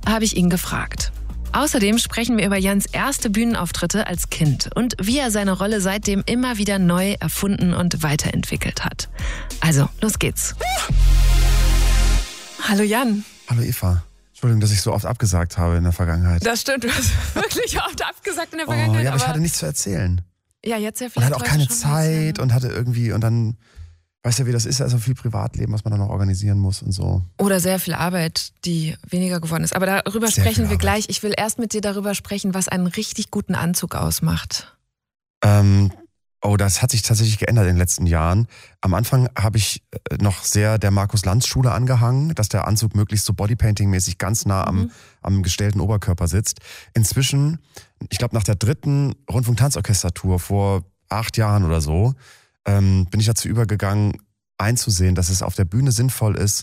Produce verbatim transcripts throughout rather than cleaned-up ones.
habe ich ihn gefragt. Außerdem sprechen wir über Jans erste Bühnenauftritte als Kind und wie er seine Rolle seitdem immer wieder neu erfunden und weiterentwickelt hat. Also, los geht's. Hallo Jan. Hallo Eva. Entschuldigung, dass ich so oft abgesagt habe in der Vergangenheit. Das stimmt, du hast wirklich oft abgesagt in der Vergangenheit. Oh, ja, aber, aber ich hatte aber nichts zu erzählen. Ja, jetzt ja vielleicht. Und hatte auch keine schon Zeit und hatte irgendwie, und dann, weißt ja, wie das ist, also viel Privatleben, was man dann noch organisieren muss und so. Oder sehr viel Arbeit, die weniger geworden ist. Aber darüber Sehr sprechen wir Arbeit. gleich. Ich will erst mit dir darüber sprechen, was einen richtig guten Anzug ausmacht. Ähm, oh, das hat sich tatsächlich geändert in den letzten Jahren. Am Anfang habe ich noch sehr der Markus-Lanz-Schule angehangen, dass der Anzug möglichst so Bodypainting-mäßig ganz nah am, mhm. am gestellten Oberkörper sitzt. Inzwischen, ich glaube nach der dritten Rundfunk-Tanzorchester-Tour vor acht Jahren oder so, ähm, bin ich dazu übergegangen, einzusehen, dass es auf der Bühne sinnvoll ist,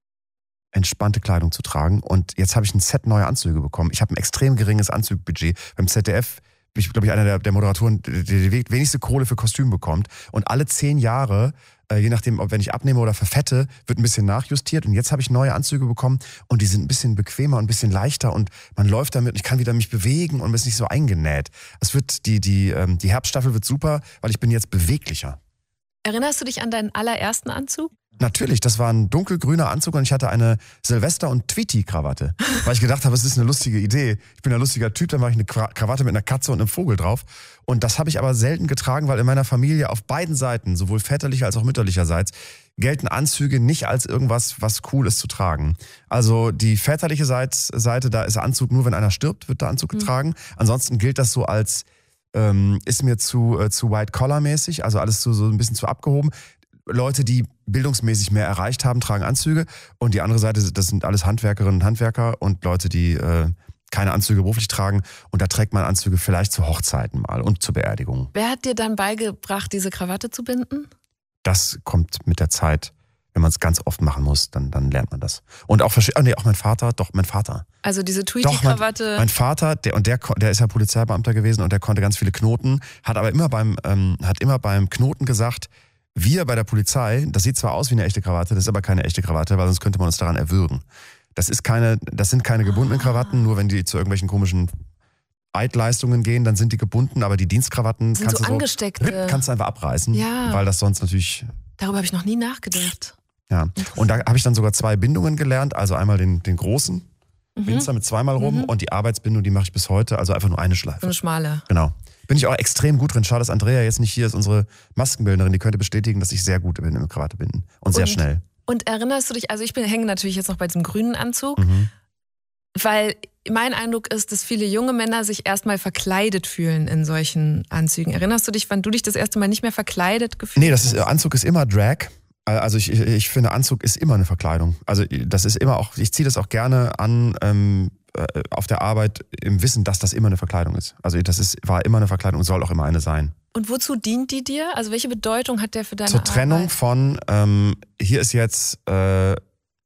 entspannte Kleidung zu tragen. Und jetzt habe ich ein Set neue Anzüge bekommen. Ich habe ein extrem geringes Anzugbudget. Beim Z D F bin ich, glaube ich, einer der, der Moderatoren, der die wenigste Kohle für Kostüm bekommt. Und alle zehn Jahre, äh, je nachdem, ob wenn ich abnehme oder verfette, wird ein bisschen nachjustiert. Und jetzt habe ich neue Anzüge bekommen und die sind ein bisschen bequemer und ein bisschen leichter und man läuft damit und ich kann wieder mich bewegen und ist nicht so eingenäht. Es wird, die, die, ähm, die Herbststaffel wird super, weil ich bin jetzt beweglicher. Erinnerst du dich an deinen allerersten Anzug? Natürlich, das war ein dunkelgrüner Anzug und ich hatte eine Silvester- und Tweety-Krawatte, weil ich gedacht habe, es ist eine lustige Idee. Ich bin ein lustiger Typ, dann mache ich eine Krawatte mit einer Katze und einem Vogel drauf. Und das habe ich aber selten getragen, weil in meiner Familie auf beiden Seiten, sowohl väterlicher als auch mütterlicherseits, gelten Anzüge nicht als irgendwas, was cool ist zu tragen. Also die väterliche Seite, da ist Anzug nur, wenn einer stirbt, wird der Anzug getragen. Mhm. Ansonsten gilt das so als, ähm, ist mir zu, äh, zu white-collar-mäßig, also alles so, so ein bisschen zu abgehoben. Leute, die bildungsmäßig mehr erreicht haben, tragen Anzüge und die andere Seite, das sind alles Handwerkerinnen und Handwerker und Leute, die äh, keine Anzüge beruflich tragen und da trägt man Anzüge vielleicht zu Hochzeiten mal und zur Beerdigung. Wer hat dir dann beigebracht, diese Krawatte zu binden? Das kommt mit der Zeit. Wenn man es ganz oft machen muss, dann, dann lernt man das. Und auch, oh nee, auch mein Vater, doch, mein Vater. Also diese Tweety-Krawatte. Mein, mein Vater, der, und der, der ist ja Polizeibeamter gewesen und der konnte ganz viele Knoten, hat aber immer beim, ähm, hat immer beim Knoten gesagt, wir bei der Polizei, das sieht zwar aus wie eine echte Krawatte, das ist aber keine echte Krawatte, weil sonst könnte man uns daran erwürgen. Das ist keine, das sind keine gebundenen Krawatten, nur wenn die zu irgendwelchen komischen Eidleistungen gehen, dann sind die gebunden, aber die Dienstkrawatten sind kannst so du so, angesteckte. kannst du einfach abreißen, ja. weil das sonst natürlich... Darüber habe ich noch nie nachgedacht. Ja, und da habe ich dann sogar zwei Bindungen gelernt, also einmal den, den großen mhm. Winzer mit zweimal rum mhm. und die Arbeitsbindung, die mache ich bis heute, also einfach nur eine Schleife. Eine schmale. Genau. Bin ich auch extrem gut drin. Schade, dass Andrea jetzt nicht hier ist, unsere Maskenbildnerin. Die könnte bestätigen, dass ich sehr gut bin im Krawatte binden. Und sehr und, schnell. Und erinnerst du dich, also ich bin hänge natürlich jetzt noch bei diesem grünen Anzug, mhm. weil mein Eindruck ist, dass viele junge Männer sich erstmal verkleidet fühlen in solchen Anzügen. Erinnerst du dich, wann du dich das erste Mal nicht mehr verkleidet gefühlt hast? Nee, das ist, Anzug ist immer Drag. Also ich, ich finde, Anzug ist immer eine Verkleidung. Also das ist immer auch, ich ziehe das auch gerne an, ähm, auf der Arbeit im Wissen, dass das immer eine Verkleidung ist. Also das ist, war immer eine Verkleidung und soll auch immer eine sein. Und wozu dient die dir? Also welche Bedeutung hat der für deine Zur Arbeit? Zur Trennung von, ähm, hier ist jetzt äh,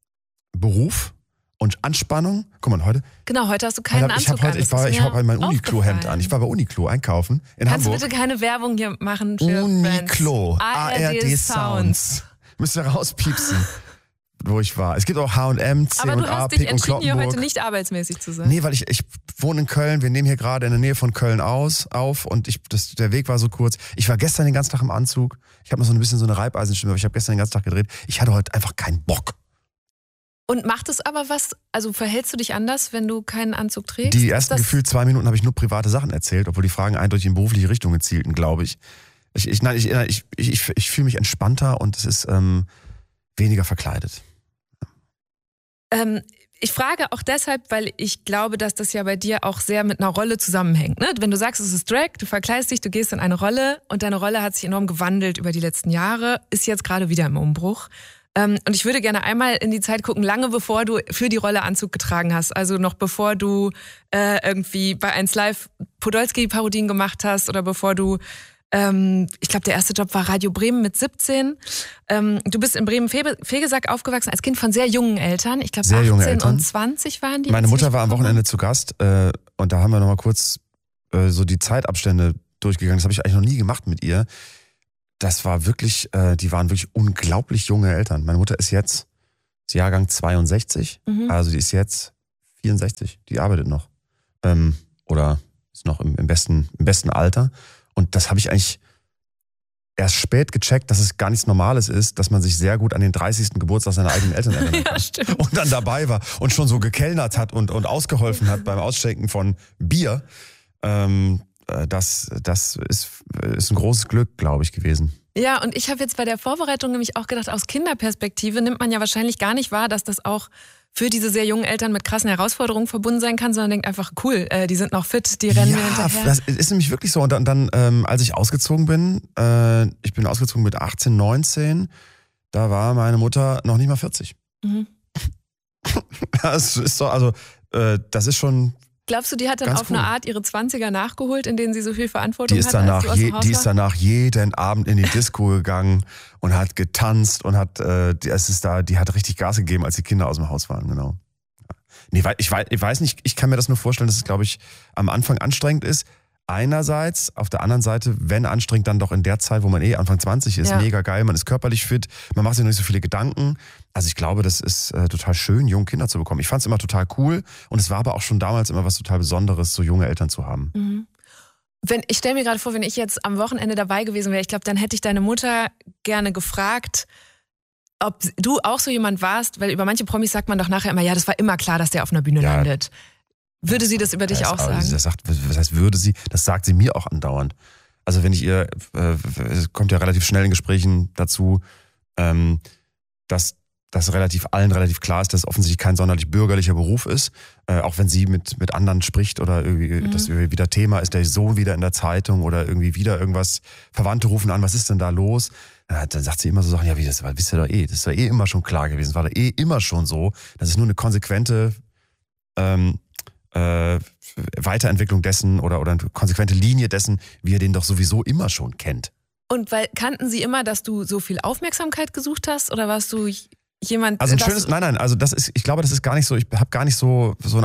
Beruf und Anspannung. Guck mal, heute... Genau, heute hast du keinen hab, Anzug ich heute, an. Ich, war, ich habe mein Uniqlo-Hemd an. Ich war bei Uniqlo einkaufen in Kannst Hamburg. Kannst du bitte keine Werbung hier machen für Uniqlo, A R D, A R D Sounds. Müsst ihr rauspiepsen. Wo ich war. Es gibt auch H und M, C und A, Aber du hast dich Pick und entschieden, hier Kloppenburg. heute nicht arbeitsmäßig zu sein. Nee, weil ich, ich wohne in Köln, wir nehmen hier gerade in der Nähe von Köln aus, auf und ich, das, der Weg war so kurz. Ich war gestern den ganzen Tag im Anzug. Ich habe noch so ein bisschen so eine Reibeisenstimme, aber ich habe gestern den ganzen Tag gedreht. Ich hatte heute einfach keinen Bock. Und macht es aber was, also verhältst du dich anders, wenn du keinen Anzug trägst? Die ersten gefühlt zwei Minuten habe ich nur private Sachen erzählt, obwohl die Fragen eindeutig in berufliche Richtungen zielten, glaube ich. Ich, ich, nein, ich, ich, ich, ich, ich fühle mich entspannter und es ist ähm, weniger verkleidet. Ähm, ich frage auch deshalb, weil ich glaube, dass das ja bei dir auch sehr mit einer Rolle zusammenhängt. Ne? Wenn du sagst, es ist Drag, du verkleidest dich, du gehst in eine Rolle und deine Rolle hat sich enorm gewandelt über die letzten Jahre, ist jetzt gerade wieder im Umbruch. Ähm, und ich würde gerne einmal in die Zeit gucken, lange bevor du für die Rolle Anzug getragen hast. Also noch bevor du äh, irgendwie bei eins Live Podolski-Parodien gemacht hast oder bevor du Ähm, ich glaube, der erste Job war Radio Bremen mit siebzehn. Ähm, du bist in Bremen-Vegesack aufgewachsen als Kind von sehr jungen Eltern. Ich glaube, achtzehn und zwanzig waren die. Meine Mutter war am Wochenende zu Gast äh, und da haben wir nochmal kurz äh, so die Zeitabstände durchgegangen. Das habe ich eigentlich noch nie gemacht mit ihr. Das war wirklich, äh, die waren wirklich unglaublich junge Eltern. Meine Mutter ist jetzt ist Jahrgang zweiundsechzig, mhm. also die ist jetzt vierundsechzig, die arbeitet noch. Ähm, oder ist noch im, im, besten, im besten Alter. Und das habe ich eigentlich erst spät gecheckt, dass es gar nichts Normales ist, dass man sich sehr gut an den dreißigsten Geburtstag seiner eigenen Eltern erinnern kann. Ja, stimmt. Und dann dabei war und schon so gekellnert hat und, und ausgeholfen hat beim Ausschenken von Bier. Ähm, das das ist, ist ein großes Glück, glaube ich, gewesen. Ja, und ich habe jetzt bei der Vorbereitung nämlich auch gedacht, aus Kinderperspektive nimmt man ja wahrscheinlich gar nicht wahr, dass das auch für diese sehr jungen Eltern mit krassen Herausforderungen verbunden sein kann, sondern denkt einfach, cool, äh, die sind noch fit, die rennen ja, mir hinterher. Das ist nämlich wirklich so. Und dann, dann ähm, als ich ausgezogen bin, äh, ich bin ausgezogen mit achtzehn, neunzehn, da war meine Mutter noch nicht mal vierzig. Mhm. Das ist so, also äh, das ist schon... Glaubst du, die hat dann Ganz auf cool. eine Art ihre zwanziger nachgeholt, in denen sie so viel Verantwortung Die ist, hat, danach als du je, aus dem Haus die ist war? danach jeden Abend in die Disco gegangen und hat getanzt und hat, äh, die, es ist da, die hat richtig Gas gegeben, als die Kinder aus dem Haus waren, genau. Nee, ich weiß, ich weiß nicht, ich kann mir das nur vorstellen, dass es, glaube ich, am Anfang anstrengend ist. Einerseits, auf der anderen Seite, wenn anstrengend, dann doch in der Zeit, wo man eh Anfang zwanzig ist, ja. mega geil, man ist körperlich fit, man macht sich noch nicht so viele Gedanken. Also ich glaube, das ist äh, total schön, junge Kinder zu bekommen. Ich fand es immer total cool und es war aber auch schon damals immer was total Besonderes, so junge Eltern zu haben. Mhm. Wenn, ich stelle mir gerade vor, wenn ich jetzt am Wochenende dabei gewesen wäre, ich glaube, dann hätte ich deine Mutter gerne gefragt, ob du auch so jemand warst, weil über manche Promis sagt man doch nachher immer, ja, das war immer klar, dass der auf einer Bühne Ja. landet. Würde sie das über dich das, auch sagen? Das sagt, was heißt würde sie? Das sagt sie mir auch andauernd. Also wenn ich ihr, äh, es kommt ja relativ schnell in Gesprächen dazu, ähm, dass dass relativ allen relativ klar ist, dass es offensichtlich kein sonderlich bürgerlicher Beruf ist, äh, auch wenn sie mit mit anderen spricht oder irgendwie Mhm. das irgendwie wieder Thema ist, der Sohn wieder in der Zeitung oder irgendwie wieder irgendwas, Verwandte rufen an, was ist denn da los? Ja, dann sagt sie immer so Sachen, ja wie, das war, wisst ihr doch eh, das ist ja eh immer schon klar gewesen, das war doch eh immer schon so, das ist nur eine konsequente ähm, äh, Weiterentwicklung dessen oder, oder eine konsequente Linie dessen, wie er den doch sowieso immer schon kennt. Und weil kannten sie immer, dass du so viel Aufmerksamkeit gesucht hast oder warst du jemand... Also ein das- schönes, nein, nein, also das ist, ich glaube, das ist gar nicht so, ich habe gar nicht so, so ein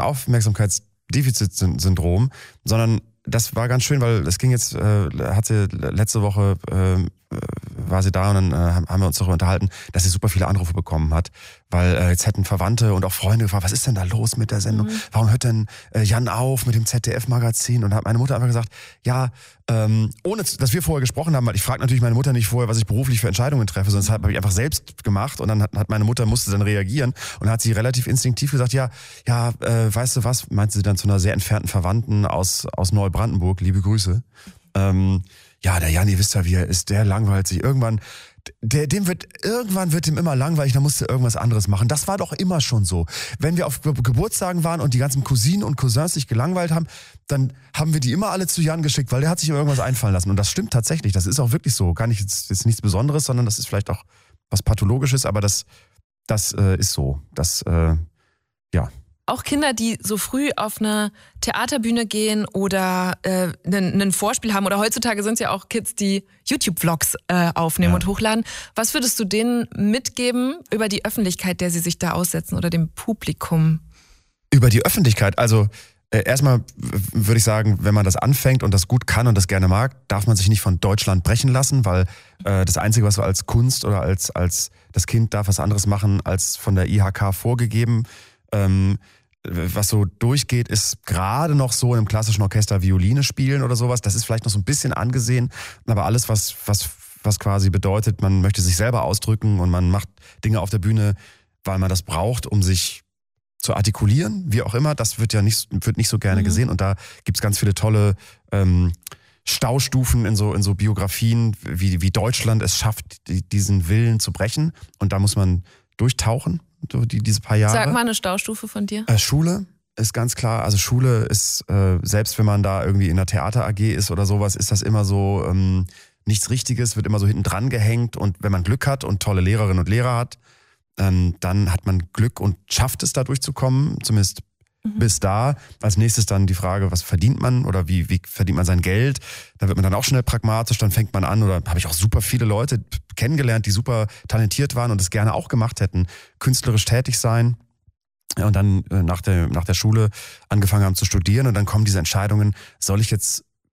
Aufmerksamkeitsdefizitsyndrom, sondern das war ganz schön, weil es ging jetzt, äh, hat sie letzte Woche, äh, war sie da und dann äh, haben wir uns darüber unterhalten, dass sie super viele Anrufe bekommen hat, weil äh, jetzt hätten Verwandte und auch Freunde gefragt, was ist denn da los mit der Sendung? Mhm. Warum hört denn äh, Jan auf mit dem Z D F-Magazin? Und da hat meine Mutter einfach gesagt, ja, ähm, ohne dass wir vorher gesprochen haben, weil ich frage natürlich meine Mutter nicht vorher, was ich beruflich für Entscheidungen treffe, sondern das habe ich einfach selbst gemacht und dann hat, hat meine Mutter, musste dann reagieren und hat sie relativ instinktiv gesagt, ja, ja, äh, weißt du was, meinte sie dann zu einer sehr entfernten Verwandten aus, aus Neubrandenburg, liebe Grüße, ähm, ja, der Jan, ihr wisst ja, wie er ist, der langweilt sich. Irgendwann, der, dem wird, irgendwann wird ihm immer langweilig, dann musst du irgendwas anderes machen. Das war doch immer schon so. Wenn wir auf Ge- Geburtstagen waren und die ganzen Cousinen und Cousins sich gelangweilt haben, dann haben wir die immer alle zu Jan geschickt, weil der hat sich immer irgendwas einfallen lassen. Und das stimmt tatsächlich, das ist auch wirklich so. Gar nicht jetzt, jetzt nichts Besonderes, sondern das ist vielleicht auch was Pathologisches, aber das, das äh, ist so. Das, äh, ja. Auch Kinder, die so früh auf eine Theaterbühne gehen oder äh, ein Vorspiel haben oder heutzutage sind es ja auch Kids, die YouTube-Vlogs äh, aufnehmen Ja. und hochladen. Was würdest du denen mitgeben über die Öffentlichkeit, der sie sich da aussetzen oder dem Publikum? Über die Öffentlichkeit, also äh, erstmal w- würde ich sagen, wenn man das anfängt und das gut kann und das gerne mag, darf man sich nicht von Deutschland brechen lassen, weil äh, das Einzige, was wir als Kunst oder als, als das Kind darf was anderes machen, als von der I H K vorgegeben. Ähm, was so durchgeht, ist gerade noch so im klassischen Orchester Violine spielen oder sowas. Das ist vielleicht noch so ein bisschen angesehen, aber alles, was, was, was quasi bedeutet, man möchte sich selber ausdrücken und man macht Dinge auf der Bühne, weil man das braucht, um sich zu artikulieren, wie auch immer, das wird ja nicht, wird nicht so gerne Mhm. gesehen. Und da gibt's ganz viele tolle ähm, Staustufen in so, in so Biografien, wie, wie Deutschland es schafft, die, diesen Willen zu brechen. Und da muss man durchtauchen, so die, diese paar Jahre. Sag mal eine Staustufe von dir. Äh, Schule ist ganz klar, also Schule ist, äh, selbst wenn man da irgendwie in einer Theater-A G ist oder sowas, ist das immer so ähm, nichts Richtiges, wird immer so hinten dran gehängt und wenn man Glück hat und tolle Lehrerinnen und Lehrer hat, ähm, dann hat man Glück und schafft es da durchzukommen, zumindest Mhm. bis da. Als nächstes dann die Frage, was verdient man oder wie, wie verdient man sein Geld? Da wird man dann auch schnell pragmatisch, dann fängt man an oder habe ich auch super viele Leute kennengelernt, die super talentiert waren und es gerne auch gemacht hätten, künstlerisch tätig sein. Ja, und dann äh, nach der, nach der Schule angefangen haben zu studieren und dann kommen diese Entscheidungen, soll ich jetzt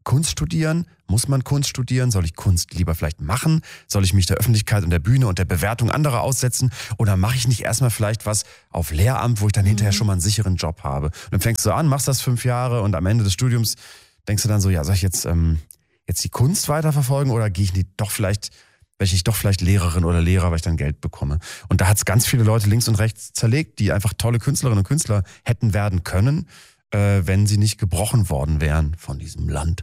Kunst studieren? Muss man Kunst studieren? Soll ich Kunst lieber vielleicht machen? Soll ich mich der Öffentlichkeit und der Bühne und der Bewertung anderer aussetzen? Oder mache ich nicht erstmal vielleicht was auf Lehramt, wo ich dann hinterher schon mal einen sicheren Job habe? Und dann fängst du an, machst das fünf Jahre und am Ende des Studiums denkst du dann so, ja, soll ich jetzt, ähm, jetzt die Kunst weiterverfolgen oder gehe ich nicht doch vielleicht, werde ich nicht doch vielleicht Lehrerin oder Lehrer, weil ich dann Geld bekomme? Und da hat es ganz viele Leute links und rechts zerlegt, die einfach tolle Künstlerinnen und Künstler hätten werden können, äh, wenn sie nicht gebrochen worden wären von diesem Land.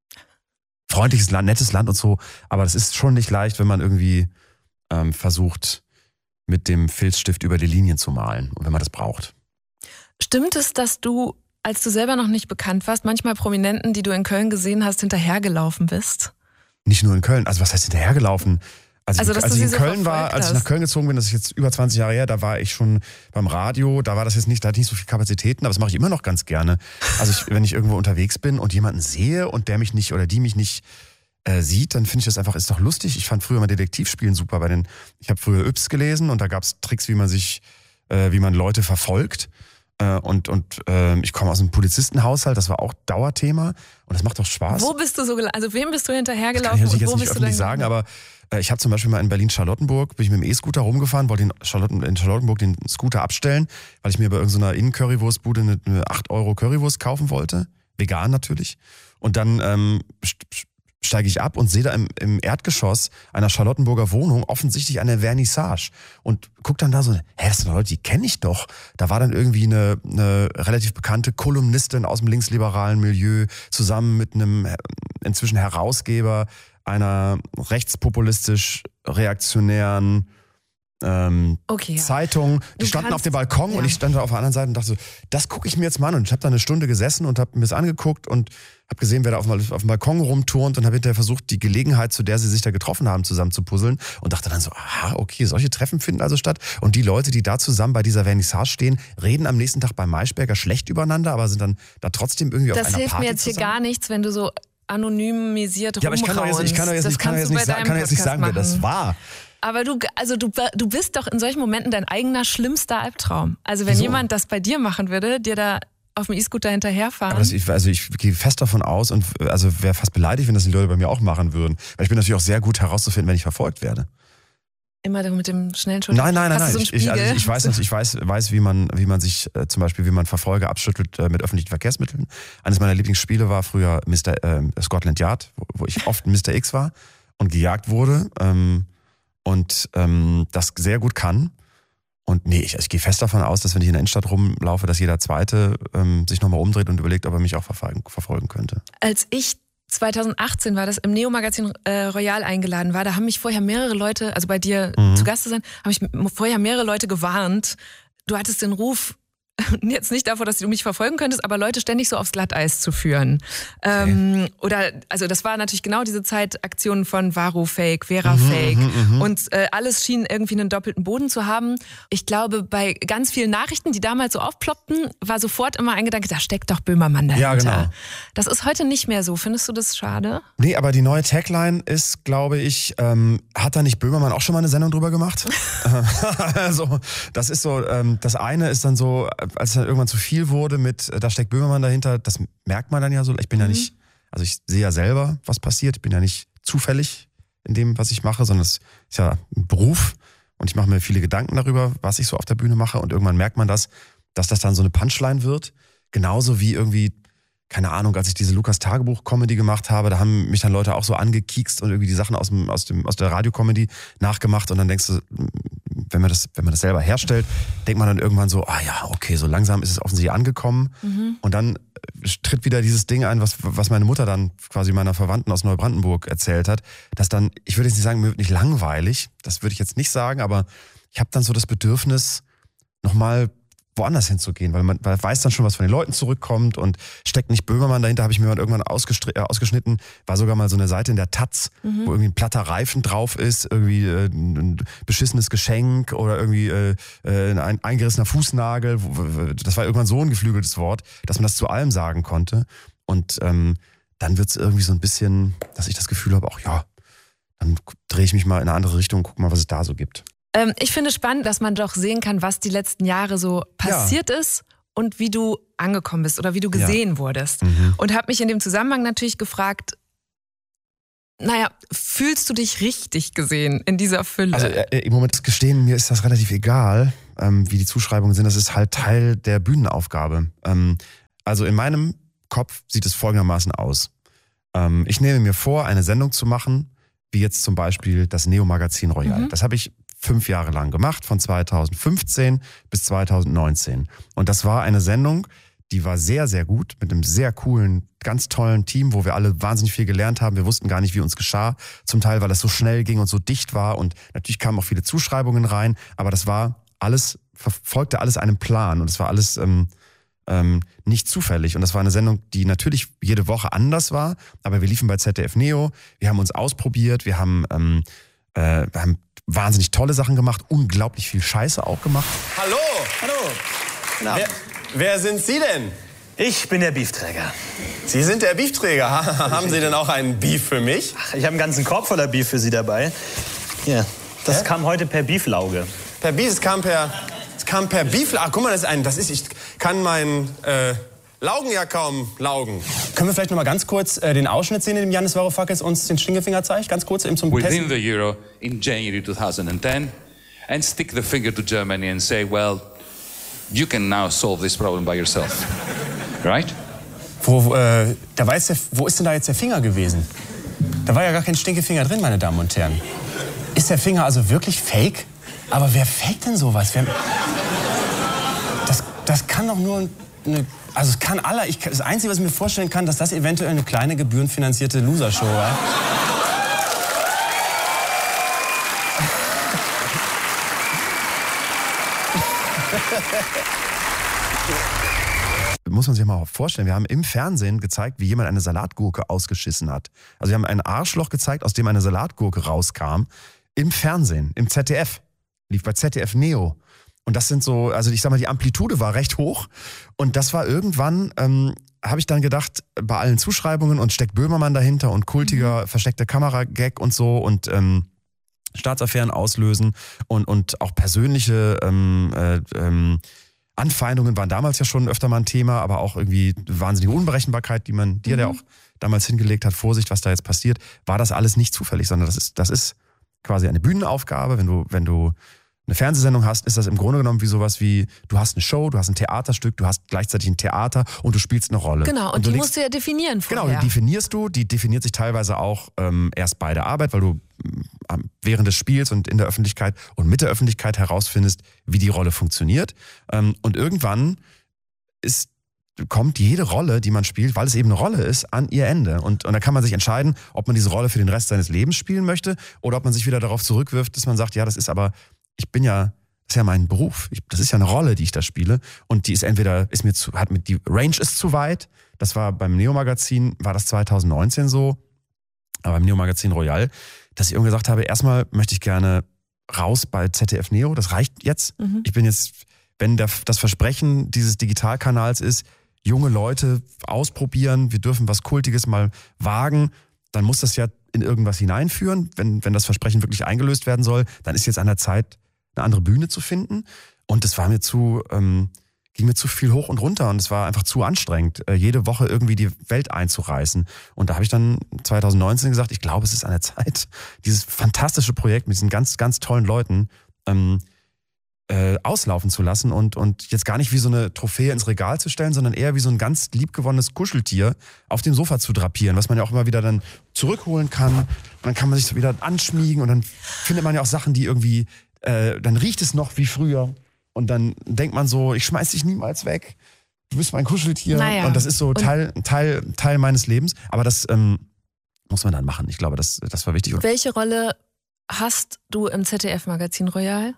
Freundliches Land, nettes Land und so, aber das ist schon nicht leicht, wenn man irgendwie ähm, versucht, mit dem Filzstift über die Linien zu malen und wenn man das braucht. Stimmt es, dass du, als du selber noch nicht bekannt warst, manchmal Prominenten, die du in Köln gesehen hast, hinterhergelaufen bist? Nicht nur in Köln, also was heißt hinterhergelaufen? Als, also, ich, als ich in so Köln war, als ich nach Köln gezogen bin, das ist jetzt über zwanzig Jahre her, da war ich schon beim Radio, da war das jetzt nicht, da hatte ich nicht so viel Kapazitäten, aber das mache ich immer noch ganz gerne. Also ich, wenn ich irgendwo unterwegs bin und jemanden sehe und der mich nicht oder die mich nicht äh, sieht, dann finde ich das einfach, ist doch lustig. Ich fand früher mal Detektivspielen super, bei den, ich habe früher Yps gelesen und da gab es Tricks, wie man sich, äh, wie man Leute verfolgt. Und, und äh, ich komme aus einem Polizistenhaushalt, das war auch Dauerthema und das macht doch Spaß. Wo bist du so, also wem bist du hinterhergelaufen? Das kann ich jetzt und wo nicht bist öffentlich du sagen, aber äh, ich habe zum Beispiel mal in Berlin-Charlottenburg, bin ich mit dem E-Scooter rumgefahren, wollte in, Charlotten, in Charlottenburg den Scooter abstellen, weil ich mir bei irgendeiner Innen-Currywurstbude eine, eine acht Euro Currywurst kaufen wollte, vegan natürlich. Und dann ähm, steige ich ab und sehe da im, im Erdgeschoss einer Charlottenburger Wohnung offensichtlich eine Vernissage und guck dann da so, hä, das sind Leute, die kenne ich doch. Da war dann irgendwie eine, eine relativ bekannte Kolumnistin aus dem linksliberalen Milieu zusammen mit einem inzwischen Herausgeber einer rechtspopulistisch reaktionären ähm, okay, ja. Zeitung. Die du standen kannst, auf dem Balkon ja. und ich stand da auf der anderen Seite und dachte so, das gucke ich mir jetzt mal an. Und ich habe da eine Stunde gesessen und habe mir das angeguckt und habe gesehen, wer da auf, auf dem Balkon rumturnt und habe hinterher versucht, die Gelegenheit, zu der sie sich da getroffen haben, zusammen zu puzzeln und dachte dann so, aha, okay, solche Treffen finden also statt. Und die Leute, die da zusammen bei dieser Vernissage stehen, reden am nächsten Tag bei Maischberger schlecht übereinander, aber sind dann da trotzdem irgendwie das auf einer Party hilft mir jetzt zusammen. hier gar nichts, wenn du so anonymisiert ja, aber ich kann doch jetzt, ich kann doch jetzt, nicht, kann doch jetzt nicht, kann doch jetzt nicht sagen, wer das war. Aber du, also du, du bist doch in solchen Momenten dein eigener schlimmster Albtraum. Also wenn Wieso? Jemand das bei dir machen würde, dir da auf dem E-Scooter hinterherfahren. Aber das, also ich gehe fest davon aus und also wäre fast beleidigt, wenn das die Leute bei mir auch machen würden. Weil ich bin natürlich auch sehr gut herauszufinden, wenn ich verfolgt werde. Immer mit dem schnellen Schulter. Nein, nein, nein, Hast nein. du so ich, ich, also ich weiß nicht, ich weiß, weiß, wie man, wie man sich äh, zum Beispiel, wie man Verfolger abschüttelt äh, mit öffentlichen Verkehrsmitteln. Eines meiner Lieblingsspiele war früher Mister Äh, Scotland Yard, wo, wo ich oft Mister X war und gejagt wurde ähm, und ähm, das sehr gut kann. Und nee, ich, ich gehe fest davon aus, dass wenn ich in der Innenstadt rumlaufe, dass jeder Zweite ähm, sich nochmal umdreht und überlegt, ob er mich auch verfolgen, verfolgen könnte. Als ich zweitausendachtzehn war das, im Neo-Magazin äh, Royal eingeladen war, da haben mich vorher mehrere Leute, also bei dir mhm. zu Gast zu sein, haben mich vorher mehrere Leute gewarnt, du hattest den Ruf, jetzt nicht davor, dass du mich verfolgen könntest, aber Leute ständig so aufs Glatteis zu führen. Okay. Ähm, oder, also das war natürlich genau diese Zeit, Aktionen von Varo Fake, Vera mhm, Fake mhm, und äh, alles schien irgendwie einen doppelten Boden zu haben. Ich glaube, bei ganz vielen Nachrichten, die damals so aufploppten, war sofort immer ein Gedanke, da steckt doch Böhmermann dahinter. Ja, genau. Das ist heute nicht mehr so. Findest du das schade? Nee, aber die neue Tagline ist, glaube ich, ähm, hat da nicht Böhmermann auch schon mal eine Sendung drüber gemacht? Also, das ist so, ähm, das eine ist dann so, als es dann irgendwann zu viel wurde mit, da steckt Böhmermann dahinter, das merkt man dann ja so. Ich bin mhm. ja nicht, also ich sehe ja selber, was passiert. Ich bin ja nicht zufällig in dem, was ich mache, sondern es ist ja ein Beruf und ich mache mir viele Gedanken darüber, was ich so auf der Bühne mache und irgendwann merkt man das, dass das dann so eine Punchline wird. Genauso wie irgendwie, keine Ahnung, als ich diese Lukas-Tagebuch-Comedy gemacht habe, da haben mich dann Leute auch so angekiekst und irgendwie die Sachen aus, dem, aus, dem, aus der Radio-Comedy nachgemacht und dann denkst du, wenn man das, wenn man das selber herstellt, denkt man dann irgendwann so, ah ja, okay, so langsam ist es offensichtlich angekommen. Mhm. Und dann tritt wieder dieses Ding ein, was, was meine Mutter dann quasi meiner Verwandten aus Neubrandenburg erzählt hat, dass dann, ich würde jetzt nicht sagen, mir wird nicht langweilig, das würde ich jetzt nicht sagen, aber ich habe dann so das Bedürfnis, nochmal woanders hinzugehen, weil man weil weiß dann schon, was von den Leuten zurückkommt und steckt nicht Böhmermann dahinter, habe ich mir mal irgendwann ausgestr- äh, ausgeschnitten, war sogar mal so eine Seite in der Taz, mhm. wo irgendwie ein platter Reifen drauf ist, irgendwie äh, ein beschissenes Geschenk oder irgendwie äh, ein eingerissener Fußnagel, das war irgendwann so ein geflügeltes Wort, dass man das zu allem sagen konnte und ähm, dann wird es irgendwie so ein bisschen, dass ich das Gefühl habe, ach ja, dann drehe ich mich mal in eine andere Richtung und gucke mal, was es da so gibt. Ähm, ich finde es spannend, dass man doch sehen kann, was die letzten Jahre so passiert ja. ist und wie du angekommen bist oder wie du gesehen ja. wurdest. Mhm. Und habe mich in dem Zusammenhang natürlich gefragt, naja, fühlst du dich richtig gesehen in dieser Fülle? Also äh, im Moment das Gestehen, mir ist das relativ egal, ähm, wie die Zuschreibungen sind. Das ist halt Teil der Bühnenaufgabe. Ähm, also in meinem Kopf sieht es folgendermaßen aus. Ähm, ich nehme mir vor, eine Sendung zu machen, wie jetzt zum Beispiel das Neo-Magazin Royal. Mhm. Das habe ich fünf Jahre lang gemacht, von zweitausendfünfzehn bis zweitausendneunzehn. Und das war eine Sendung, die war sehr, sehr gut, mit einem sehr coolen, ganz tollen Team, wo wir alle wahnsinnig viel gelernt haben. Wir wussten gar nicht, wie uns geschah. Zum Teil, weil es so schnell ging und so dicht war. Und natürlich kamen auch viele Zuschreibungen rein. Aber das war alles, verfolgte alles einem Plan. Und es war alles ähm, ähm, nicht zufällig. Und das war eine Sendung, die natürlich jede Woche anders war. Aber wir liefen bei Z D F Neo. Wir haben uns ausprobiert. Wir haben, ähm, äh, wir haben wahnsinnig tolle Sachen gemacht. Unglaublich viel Scheiße auch gemacht. Hallo! Hallo! Genau. Wer, wer sind Sie denn? Ich bin der Beefträger. Sie sind der Beefträger. Haben Sie denn auch einen Beef für mich? Ach, ich habe einen ganzen Korb voller Beef für Sie dabei. Hier, das Hä? kam heute per Beeflauge. Per Beef, es kam per, es kam per Beef. Ach, guck mal, das ist ein, das ist, ich kann meinen äh, Laugen ja kaum laugen. Können wir vielleicht noch mal ganz kurz äh, den Ausschnitt sehen, in dem Janis Varoufakis uns den Stinkefinger zeigt? Ganz kurz eben zum Within Testen. the euro in January twenty ten and stick the finger to Germany and say, well, you can now solve this problem by yourself. Right? Wo, äh, da war jetzt der, wo ist denn da jetzt der Finger gewesen? Da war ja gar kein Stinkefinger drin, meine Damen und Herren. Ist der Finger also wirklich fake? Aber wer faked denn sowas? Wer, das, das kann doch nur eine... Also es kann aller... Ich, das Einzige, was ich mir vorstellen kann, dass das eventuell eine kleine gebührenfinanzierte Loser-Show war. Muss man sich mal vorstellen, wir haben im Fernsehen gezeigt, wie jemand eine Salatgurke ausgeschissen hat. Also wir haben ein Arschloch gezeigt, aus dem eine Salatgurke rauskam. Im Fernsehen, im Z D F. Lief bei Z D F Neo. Und das sind so, also ich sag mal, die Amplitude war recht hoch. Und das war irgendwann, ähm, habe ich dann gedacht, bei allen Zuschreibungen und steckt Böhmermann dahinter und kultiger, versteckter Kamera-Gag und so und ähm, Staatsaffären auslösen und, und auch persönliche ähm, äh, ähm, Anfeindungen waren damals ja schon öfter mal ein Thema, aber auch irgendwie wahnsinnige Unberechenbarkeit, die man dir, mhm. der auch damals hingelegt hat, Vorsicht, was da jetzt passiert, war das alles nicht zufällig, sondern das ist, das ist quasi eine Bühnenaufgabe. Wenn du, wenn du eine Fernsehsendung hast, ist das im Grunde genommen wie sowas wie, du hast eine Show, du hast ein Theaterstück, du hast gleichzeitig ein Theater und du spielst eine Rolle. Genau, und, und die legst, musst du ja definieren vorher. Genau, die definierst du, die definiert sich teilweise auch ähm, erst bei der Arbeit, weil du ähm, während des Spiels und in der Öffentlichkeit und mit der Öffentlichkeit herausfindest, wie die Rolle funktioniert. Ähm, und irgendwann ist kommt jede Rolle, die man spielt, weil es eben eine Rolle ist, an ihr Ende. Und, und da kann man sich entscheiden, ob man diese Rolle für den Rest seines Lebens spielen möchte oder ob man sich wieder darauf zurückwirft, dass man sagt, ja, das ist aber, ich bin ja, das ist ja mein Beruf. Ich, das ist ja eine Rolle, die ich da spiele. Und die ist entweder, ist mir zu, hat mit, die Range ist zu weit. Das war beim Neo-Magazin, war das zwanzig neunzehn so, aber beim Neo-Magazin Royal, dass ich irgendwie gesagt habe, erstmal möchte ich gerne raus bei Z D F Neo. Das reicht jetzt. Mhm. Ich bin jetzt, wenn der, das Versprechen dieses Digitalkanals ist, junge Leute ausprobieren, wir dürfen was Kultiges mal wagen, dann muss das ja in irgendwas hineinführen. Wenn, wenn das Versprechen wirklich eingelöst werden soll, dann ist jetzt an der Zeit, eine andere Bühne zu finden. Und das war mir zu, ähm, ging mir zu viel hoch und runter und es war einfach zu anstrengend, äh, jede Woche irgendwie die Welt einzureißen. Und da habe ich dann zwanzig neunzehn gesagt, ich glaube, es ist an der Zeit, dieses fantastische Projekt mit diesen ganz, ganz tollen Leuten ähm, Äh, auslaufen zu lassen und, und jetzt gar nicht wie so eine Trophäe ins Regal zu stellen, sondern eher wie so ein ganz liebgewonnenes Kuscheltier auf dem Sofa zu drapieren, was man ja auch immer wieder dann zurückholen kann. Und dann kann man sich so wieder anschmiegen und dann findet man ja auch Sachen, die irgendwie, äh, dann riecht es noch wie früher und dann denkt man so, ich schmeiß dich niemals weg, du bist mein Kuscheltier. Naja. Und das ist so Teil, Teil, Teil meines Lebens. Aber das ähm, muss man dann machen. Ich glaube, das, das war wichtig. Welche Rolle hast du im Z D F-Magazin Royal?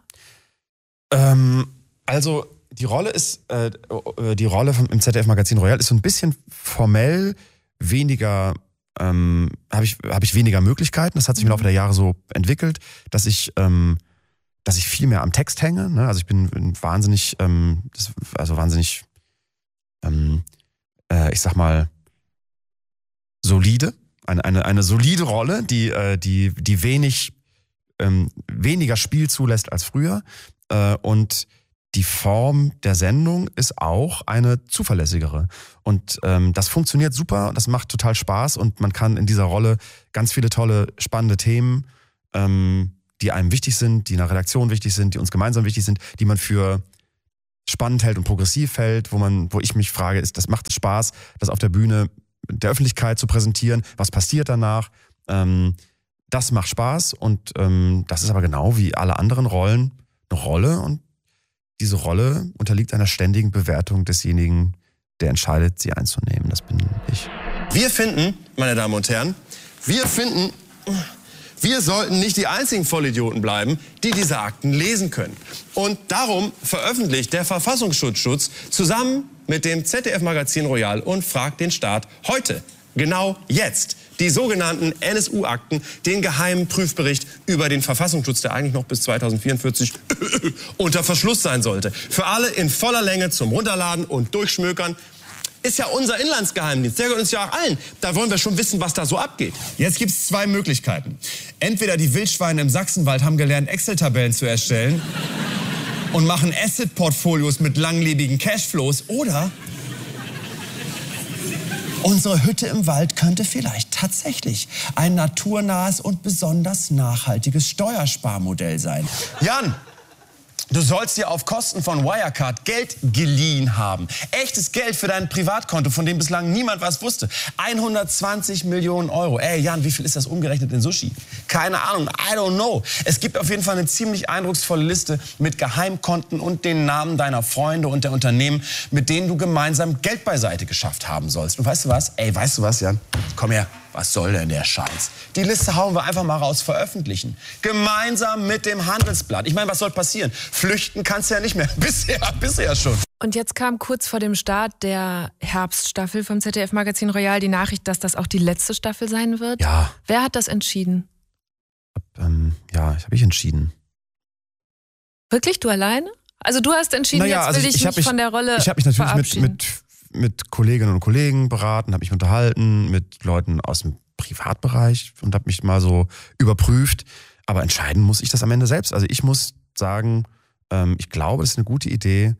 Ähm, also die Rolle ist, äh, die Rolle vom, im Z D F-Magazin Royal ist so ein bisschen formell weniger, ähm, habe ich, hab ich weniger Möglichkeiten. Das hat sich im Laufe der Jahre so entwickelt, dass ich, ähm, dass ich viel mehr am Text hänge. Ne? Also ich bin, bin wahnsinnig, ähm, das, also wahnsinnig, ähm, äh, ich sag mal, solide. Eine, eine, eine solide Rolle, die, äh, die, die wenig, ähm, weniger Spiel zulässt als früher. Und die Form der Sendung ist auch eine zuverlässigere. Und ähm, das funktioniert super, das macht total Spaß und man kann in dieser Rolle ganz viele tolle, spannende Themen, ähm, die einem wichtig sind, die in der Redaktion wichtig sind, die uns gemeinsam wichtig sind, die man für spannend hält und progressiv hält, wo man, wo ich mich frage, ist, das macht Spaß, das auf der Bühne der Öffentlichkeit zu präsentieren, was passiert danach. Ähm, das macht Spaß und ähm, das ist aber genau wie alle anderen Rollen eine Rolle und diese Rolle unterliegt einer ständigen Bewertung desjenigen, der entscheidet, sie einzunehmen. Das bin ich. Wir finden, meine Damen und Herren, wir finden, wir sollten nicht die einzigen Vollidioten bleiben, die diese Akten lesen können. Und darum veröffentlicht der Verfassungsschutzschutz zusammen mit dem Z D F-Magazin Royal und fragt den Staat heute, genau jetzt, die sogenannten N S U-Akten, den geheimen Prüfbericht über den Verfassungsschutz, der eigentlich noch bis zweitausendvierundvierzig unter Verschluss sein sollte. Für alle in voller Länge zum Runterladen und Durchschmökern. Ist ja unser Inlandsgeheimdienst, der gehört uns ja auch allen. Da wollen wir schon wissen, was da so abgeht. Jetzt gibt es zwei Möglichkeiten. Entweder die Wildschweine im Sachsenwald haben gelernt, Excel-Tabellen zu erstellen und machen Asset-Portfolios mit langlebigen Cashflows, oder unsere Hütte im Wald könnte vielleicht tatsächlich ein naturnahes und besonders nachhaltiges Steuersparmodell sein. Jan, du sollst dir auf Kosten von Wirecard Geld geliehen haben. Echtes Geld für dein Privatkonto, von dem bislang niemand was wusste. hundertzwanzig Millionen Euro. Ey, Jan, wie viel ist das umgerechnet in Sushi? Keine Ahnung, I don't know. Es gibt auf jeden Fall eine ziemlich eindrucksvolle Liste mit Geheimkonten und den Namen deiner Freunde und der Unternehmen, mit denen du gemeinsam Geld beiseite geschafft haben sollst. Und weißt du was? Ey, weißt du was, Jan? Komm her. Was soll denn der Scheiß? Die Liste hauen wir einfach mal raus, veröffentlichen. Gemeinsam mit dem Handelsblatt. Ich meine, was soll passieren? Flüchten kannst du ja nicht mehr. Bisher, bisher schon. Und jetzt kam kurz vor dem Start der Herbststaffel vom Z D F-Magazin Royal die Nachricht, dass das auch die letzte Staffel sein wird. Ja. Wer hat das entschieden? Ähm, ja, ich habe ich entschieden. Wirklich, du alleine? Also du hast entschieden, Naja, jetzt also will ich, ich, ich mich mich, von der Rolle Ich habe mich natürlich mit, verabschieden. mit, mit Kolleginnen und Kollegen beraten, habe mich unterhalten mit Leuten aus dem Privatbereich und habe mich mal so überprüft. Aber entscheiden muss ich das am Ende selbst. Also ich muss sagen, ähm, ich glaube, es ist eine gute Idee,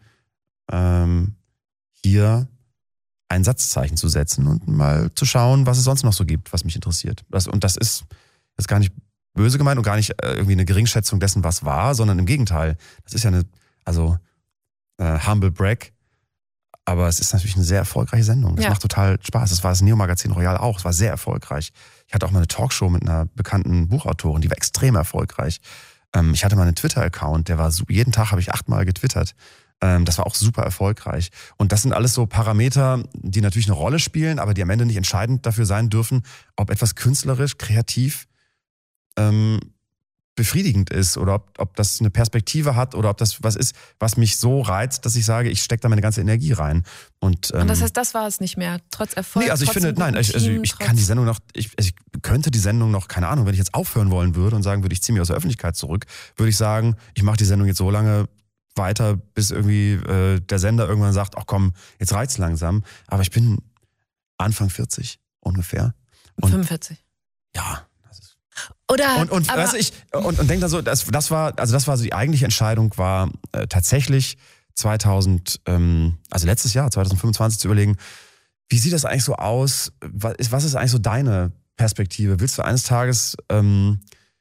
ähm, hier ein Satzzeichen zu setzen und mal zu schauen, was es sonst noch so gibt, was mich interessiert. Das, und das ist, das ist gar nicht böse gemeint und gar nicht äh, irgendwie eine Geringschätzung dessen, was war, sondern im Gegenteil. Das ist ja eine, also äh, humble brag, aber es ist natürlich eine sehr erfolgreiche Sendung. Das Ja. macht total Spaß. Das war das Neo-Magazin Royal auch. Es war sehr erfolgreich. Ich hatte auch mal eine Talkshow mit einer bekannten Buchautorin, die war extrem erfolgreich. Ähm, ich hatte mal einen Twitter-Account, der war so, jeden Tag habe ich achtmal getwittert. Ähm, das war auch super erfolgreich. Und das sind alles so Parameter, die natürlich eine Rolle spielen, aber die am Ende nicht entscheidend dafür sein dürfen, ob etwas künstlerisch, kreativ ähm, befriedigend ist oder ob, ob das eine Perspektive hat oder ob das was ist, was mich so reizt, dass ich sage, ich stecke da meine ganze Energie rein. Und, ähm, Und das heißt, das war es nicht mehr, trotz Erfolg. nee, also ich trotz finde, einem nein, guten ich, also Team, ich trotz- kann die Sendung noch, ich, also ich könnte die Sendung noch, keine Ahnung, wenn ich jetzt aufhören wollen würde und sagen würde, ich ziehe mich aus der Öffentlichkeit zurück, würde ich sagen, ich mache die Sendung jetzt so lange weiter, bis irgendwie äh, der Sender irgendwann sagt, ach komm, jetzt reicht's langsam. Aber ich bin Anfang vierzig ungefähr. Und fünfundvierzig. ja. Oder, Und, und, aber, weißt du, ich, und, und denk da so, das, das war, also das war so die eigentliche Entscheidung, war äh, tatsächlich zweitausend, ähm, also letztes Jahr, zwanzig fünfundzwanzig zu überlegen, wie sieht das eigentlich so aus? Was ist, was ist eigentlich so deine Perspektive? Willst du eines Tages, ähm,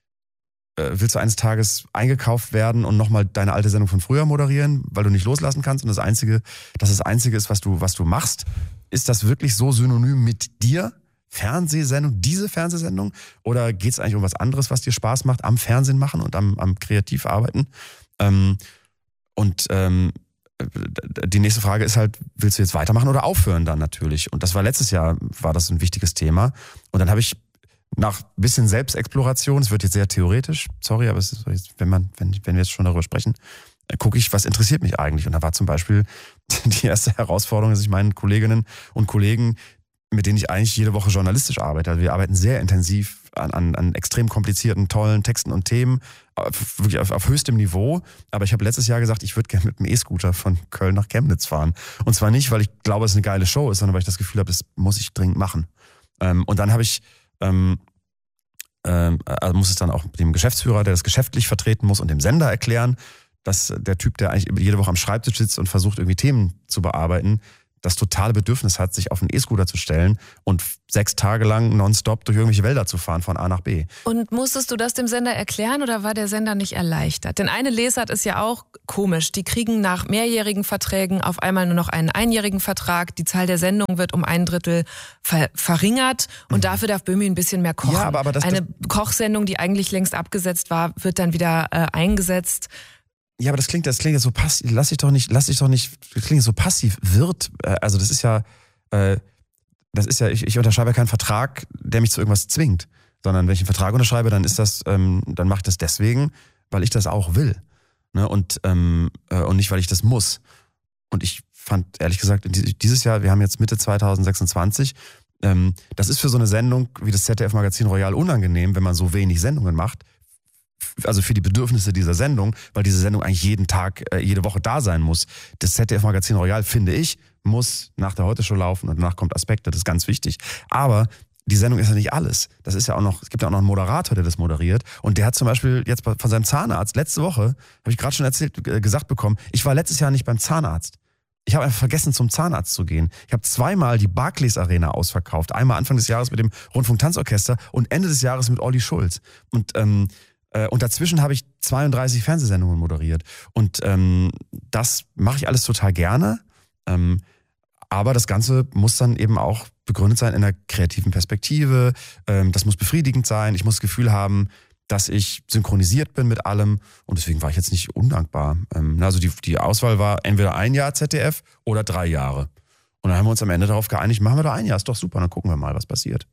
äh, willst du eines Tages eingekauft werden und nochmal deine alte Sendung von früher moderieren, weil du nicht loslassen kannst und das Einzige, dass das Einzige ist, was du, was du machst? Ist das wirklich so synonym mit dir? Fernsehsendung, diese Fernsehsendung? Oder geht es eigentlich um was anderes, was dir Spaß macht, am Fernsehen machen und am, am kreativ arbeiten? Ähm, und ähm, die nächste Frage ist halt, willst du jetzt weitermachen oder aufhören dann natürlich? Und das war letztes Jahr, war das ein wichtiges Thema. Und dann habe ich nach ein bisschen Selbstexploration, es wird jetzt sehr theoretisch, sorry, aber es ist, wenn, man, wenn, wenn wir jetzt schon darüber sprechen, gucke ich, was interessiert mich eigentlich? Und da war zum Beispiel die erste Herausforderung, dass ich meinen Kolleginnen und Kollegen, mit denen ich eigentlich jede Woche journalistisch arbeite. Also wir arbeiten sehr intensiv an, an, an extrem komplizierten, tollen Texten und Themen, auf, wirklich auf, auf höchstem Niveau. Aber ich habe letztes Jahr gesagt, ich würde gerne mit dem E-Scooter von Köln nach Chemnitz fahren. Und zwar nicht, weil ich glaube, es eine geile Show ist, sondern weil ich das Gefühl habe, das muss ich dringend machen. Ähm, und dann habe ich, ähm, ähm, also muss es dann auch dem Geschäftsführer, der das geschäftlich vertreten muss, und dem Sender erklären, dass der Typ, der eigentlich jede Woche am Schreibtisch sitzt und versucht, irgendwie Themen zu bearbeiten, das totale Bedürfnis hat, sich auf einen E-Scooter zu stellen und sechs Tage lang nonstop durch irgendwelche Wälder zu fahren, von A nach B. Und musstest du das dem Sender erklären oder war der Sender nicht erleichtert? Denn eine Lesart ist ja auch komisch. Die kriegen nach mehrjährigen Verträgen auf einmal nur noch einen einjährigen Vertrag. Die Zahl der Sendungen wird um ein Drittel ver- verringert und mhm. dafür darf Böhmi ein bisschen mehr kochen. Ja, aber, aber das, eine das Kochsendung, die eigentlich längst abgesetzt war, wird dann wieder äh, eingesetzt. Ja, aber das klingt, das klingt ja so passiv. Lass dich doch nicht, lass dich doch nicht. Das klingt so passiv. Wird, also das ist ja, äh, das ist ja. Ich, ich unterschreibe ja keinen Vertrag, der mich zu irgendwas zwingt, sondern wenn ich einen Vertrag unterschreibe, dann ist das, ähm, dann mache ich das deswegen, weil ich das auch will, ne? Und ähm, äh, und nicht, weil ich das muss. Und ich fand ehrlich gesagt dieses Jahr, wir haben jetzt Mitte zwanzig sechsundzwanzig. Ähm, das ist für so eine Sendung wie das Z D F-Magazin Royal unangenehm, wenn man so wenig Sendungen macht. Also für die Bedürfnisse dieser Sendung, weil diese Sendung eigentlich jeden Tag, äh, jede Woche da sein muss. Das Z D F-Magazin Royal, finde ich, muss nach der Heute-Show laufen und danach kommt Aspekte, das ist ganz wichtig. Aber die Sendung ist ja nicht alles. Das ist ja auch noch, es gibt ja auch noch einen Moderator, der das moderiert. Und der hat zum Beispiel jetzt von seinem Zahnarzt, letzte Woche, habe ich gerade schon erzählt, äh, gesagt bekommen, ich war letztes Jahr nicht beim Zahnarzt. Ich habe einfach vergessen, zum Zahnarzt zu gehen. Ich habe zweimal die Barclays Arena ausverkauft. Einmal Anfang des Jahres mit dem Rundfunk-Tanzorchester und Ende des Jahres mit Olli Schulz. Und ähm, Und dazwischen habe ich zweiunddreißig Fernsehsendungen moderiert. Und ähm, das mache ich alles total gerne. Ähm, aber das Ganze muss dann eben auch begründet sein in einer kreativen Perspektive. Ähm, das muss befriedigend sein. Ich muss das Gefühl haben, dass ich synchronisiert bin mit allem. Und deswegen war ich jetzt nicht undankbar. Ähm, also die, die Auswahl war entweder ein Jahr Z D F oder drei Jahre. Und dann haben wir uns am Ende darauf geeinigt, machen wir doch ein Jahr. Ist doch super, dann gucken wir mal, was passiert.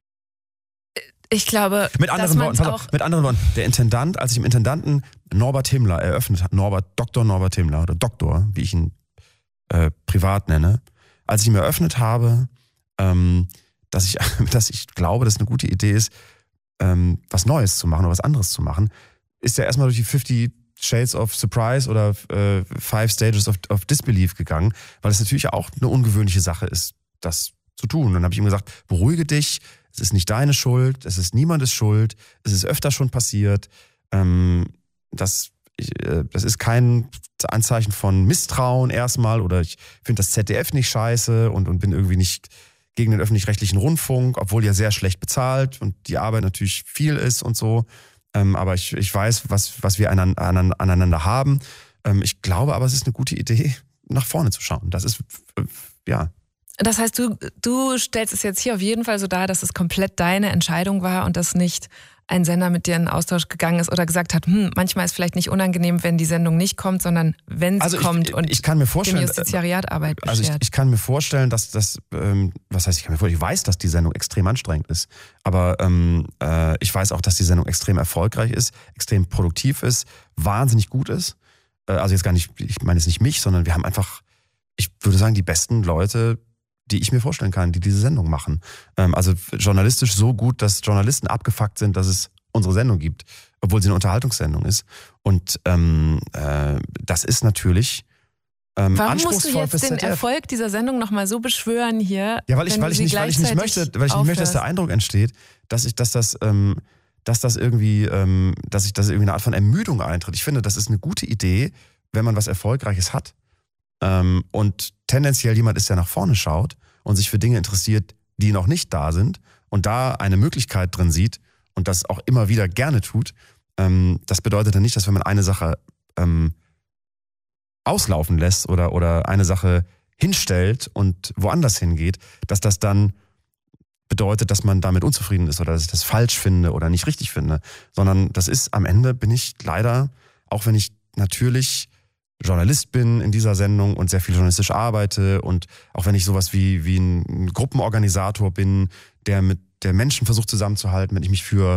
Ich glaube, mit anderen Worten, pass auf, mit anderen Worten, der Intendant, als ich im Intendanten Norbert Himmler eröffnet habe, Norbert, Doktor Norbert Himmler oder Doktor, wie ich ihn äh, privat nenne, als ich ihn eröffnet habe, ähm, dass ich, dass ich glaube, dass es eine gute Idee ist, ähm, was Neues zu machen oder was anderes zu machen, ist er erstmal durch die fifty Shades of Surprise oder äh, Five Stages of, of Disbelief gegangen, weil es natürlich auch eine ungewöhnliche Sache ist, das zu tun. Und dann habe ich ihm gesagt, beruhige dich, es ist nicht deine Schuld, es ist niemandes Schuld, es ist öfter schon passiert. Ähm, das, äh, das ist kein Anzeichen von Misstrauen erstmal oder ich finde das Z D F nicht scheiße und, und bin irgendwie nicht gegen den öffentlich-rechtlichen Rundfunk, obwohl ja sehr schlecht bezahlt und die Arbeit natürlich viel ist und so. Ähm, aber ich, ich weiß, was, was wir aneinander, aneinander haben. Ähm, ich glaube aber, es ist eine gute Idee, nach vorne zu schauen. Das ist, äh, ja... Das heißt, du, du stellst es jetzt hier auf jeden Fall so dar, dass es komplett deine Entscheidung war und dass nicht ein Sender mit dir in Austausch gegangen ist oder gesagt hat, hm, manchmal ist vielleicht nicht unangenehm, wenn die Sendung nicht kommt, sondern wenn sie also kommt ich, und ich kann mir vorstellen, dem Justiziariat Arbeit beschert. Also ich, ich kann mir vorstellen, dass das, ähm, was heißt, ich kann mir vorstellen, ich weiß, dass die Sendung extrem anstrengend ist, aber ähm, äh, ich weiß auch, dass die Sendung extrem erfolgreich ist, extrem produktiv ist, wahnsinnig gut ist. Äh, also jetzt gar nicht, ich meine jetzt nicht mich, sondern wir haben einfach, ich würde sagen, die besten Leute, die ich mir vorstellen kann, die diese Sendung machen. Ähm, also journalistisch so gut, dass Journalisten abgefuckt sind, dass es unsere Sendung gibt, obwohl sie eine Unterhaltungssendung ist. Und ähm, äh, das ist natürlich ähm, Warum anspruchsvoll musst du jetzt fürs den Z D F. Erfolg dieser Sendung nochmal so beschwören hier? Ja, weil ich, weil ich nicht, weil ich nicht möchte, weil ich nicht möchte, dass der Eindruck entsteht, dass ich, dass das, ähm, dass das irgendwie, ähm, dass ich, dass irgendwie eine Art von Ermüdung eintritt. Ich finde, das ist eine gute Idee, wenn man was Erfolgreiches hat. Ähm, und tendenziell jemand ist, der nach vorne schaut und sich für Dinge interessiert, die noch nicht da sind und da eine Möglichkeit drin sieht und das auch immer wieder gerne tut. Ähm, das bedeutet dann nicht, dass wenn man eine Sache ähm, auslaufen lässt oder, oder eine Sache hinstellt und woanders hingeht, dass das dann bedeutet, dass man damit unzufrieden ist oder dass ich das falsch finde oder nicht richtig finde, sondern das ist am Ende, bin ich leider, auch wenn ich natürlich Journalist bin in dieser Sendung und sehr viel journalistisch arbeite und auch wenn ich sowas wie, wie ein Gruppenorganisator bin, der mit der Menschen versucht zusammenzuhalten, wenn ich mich für,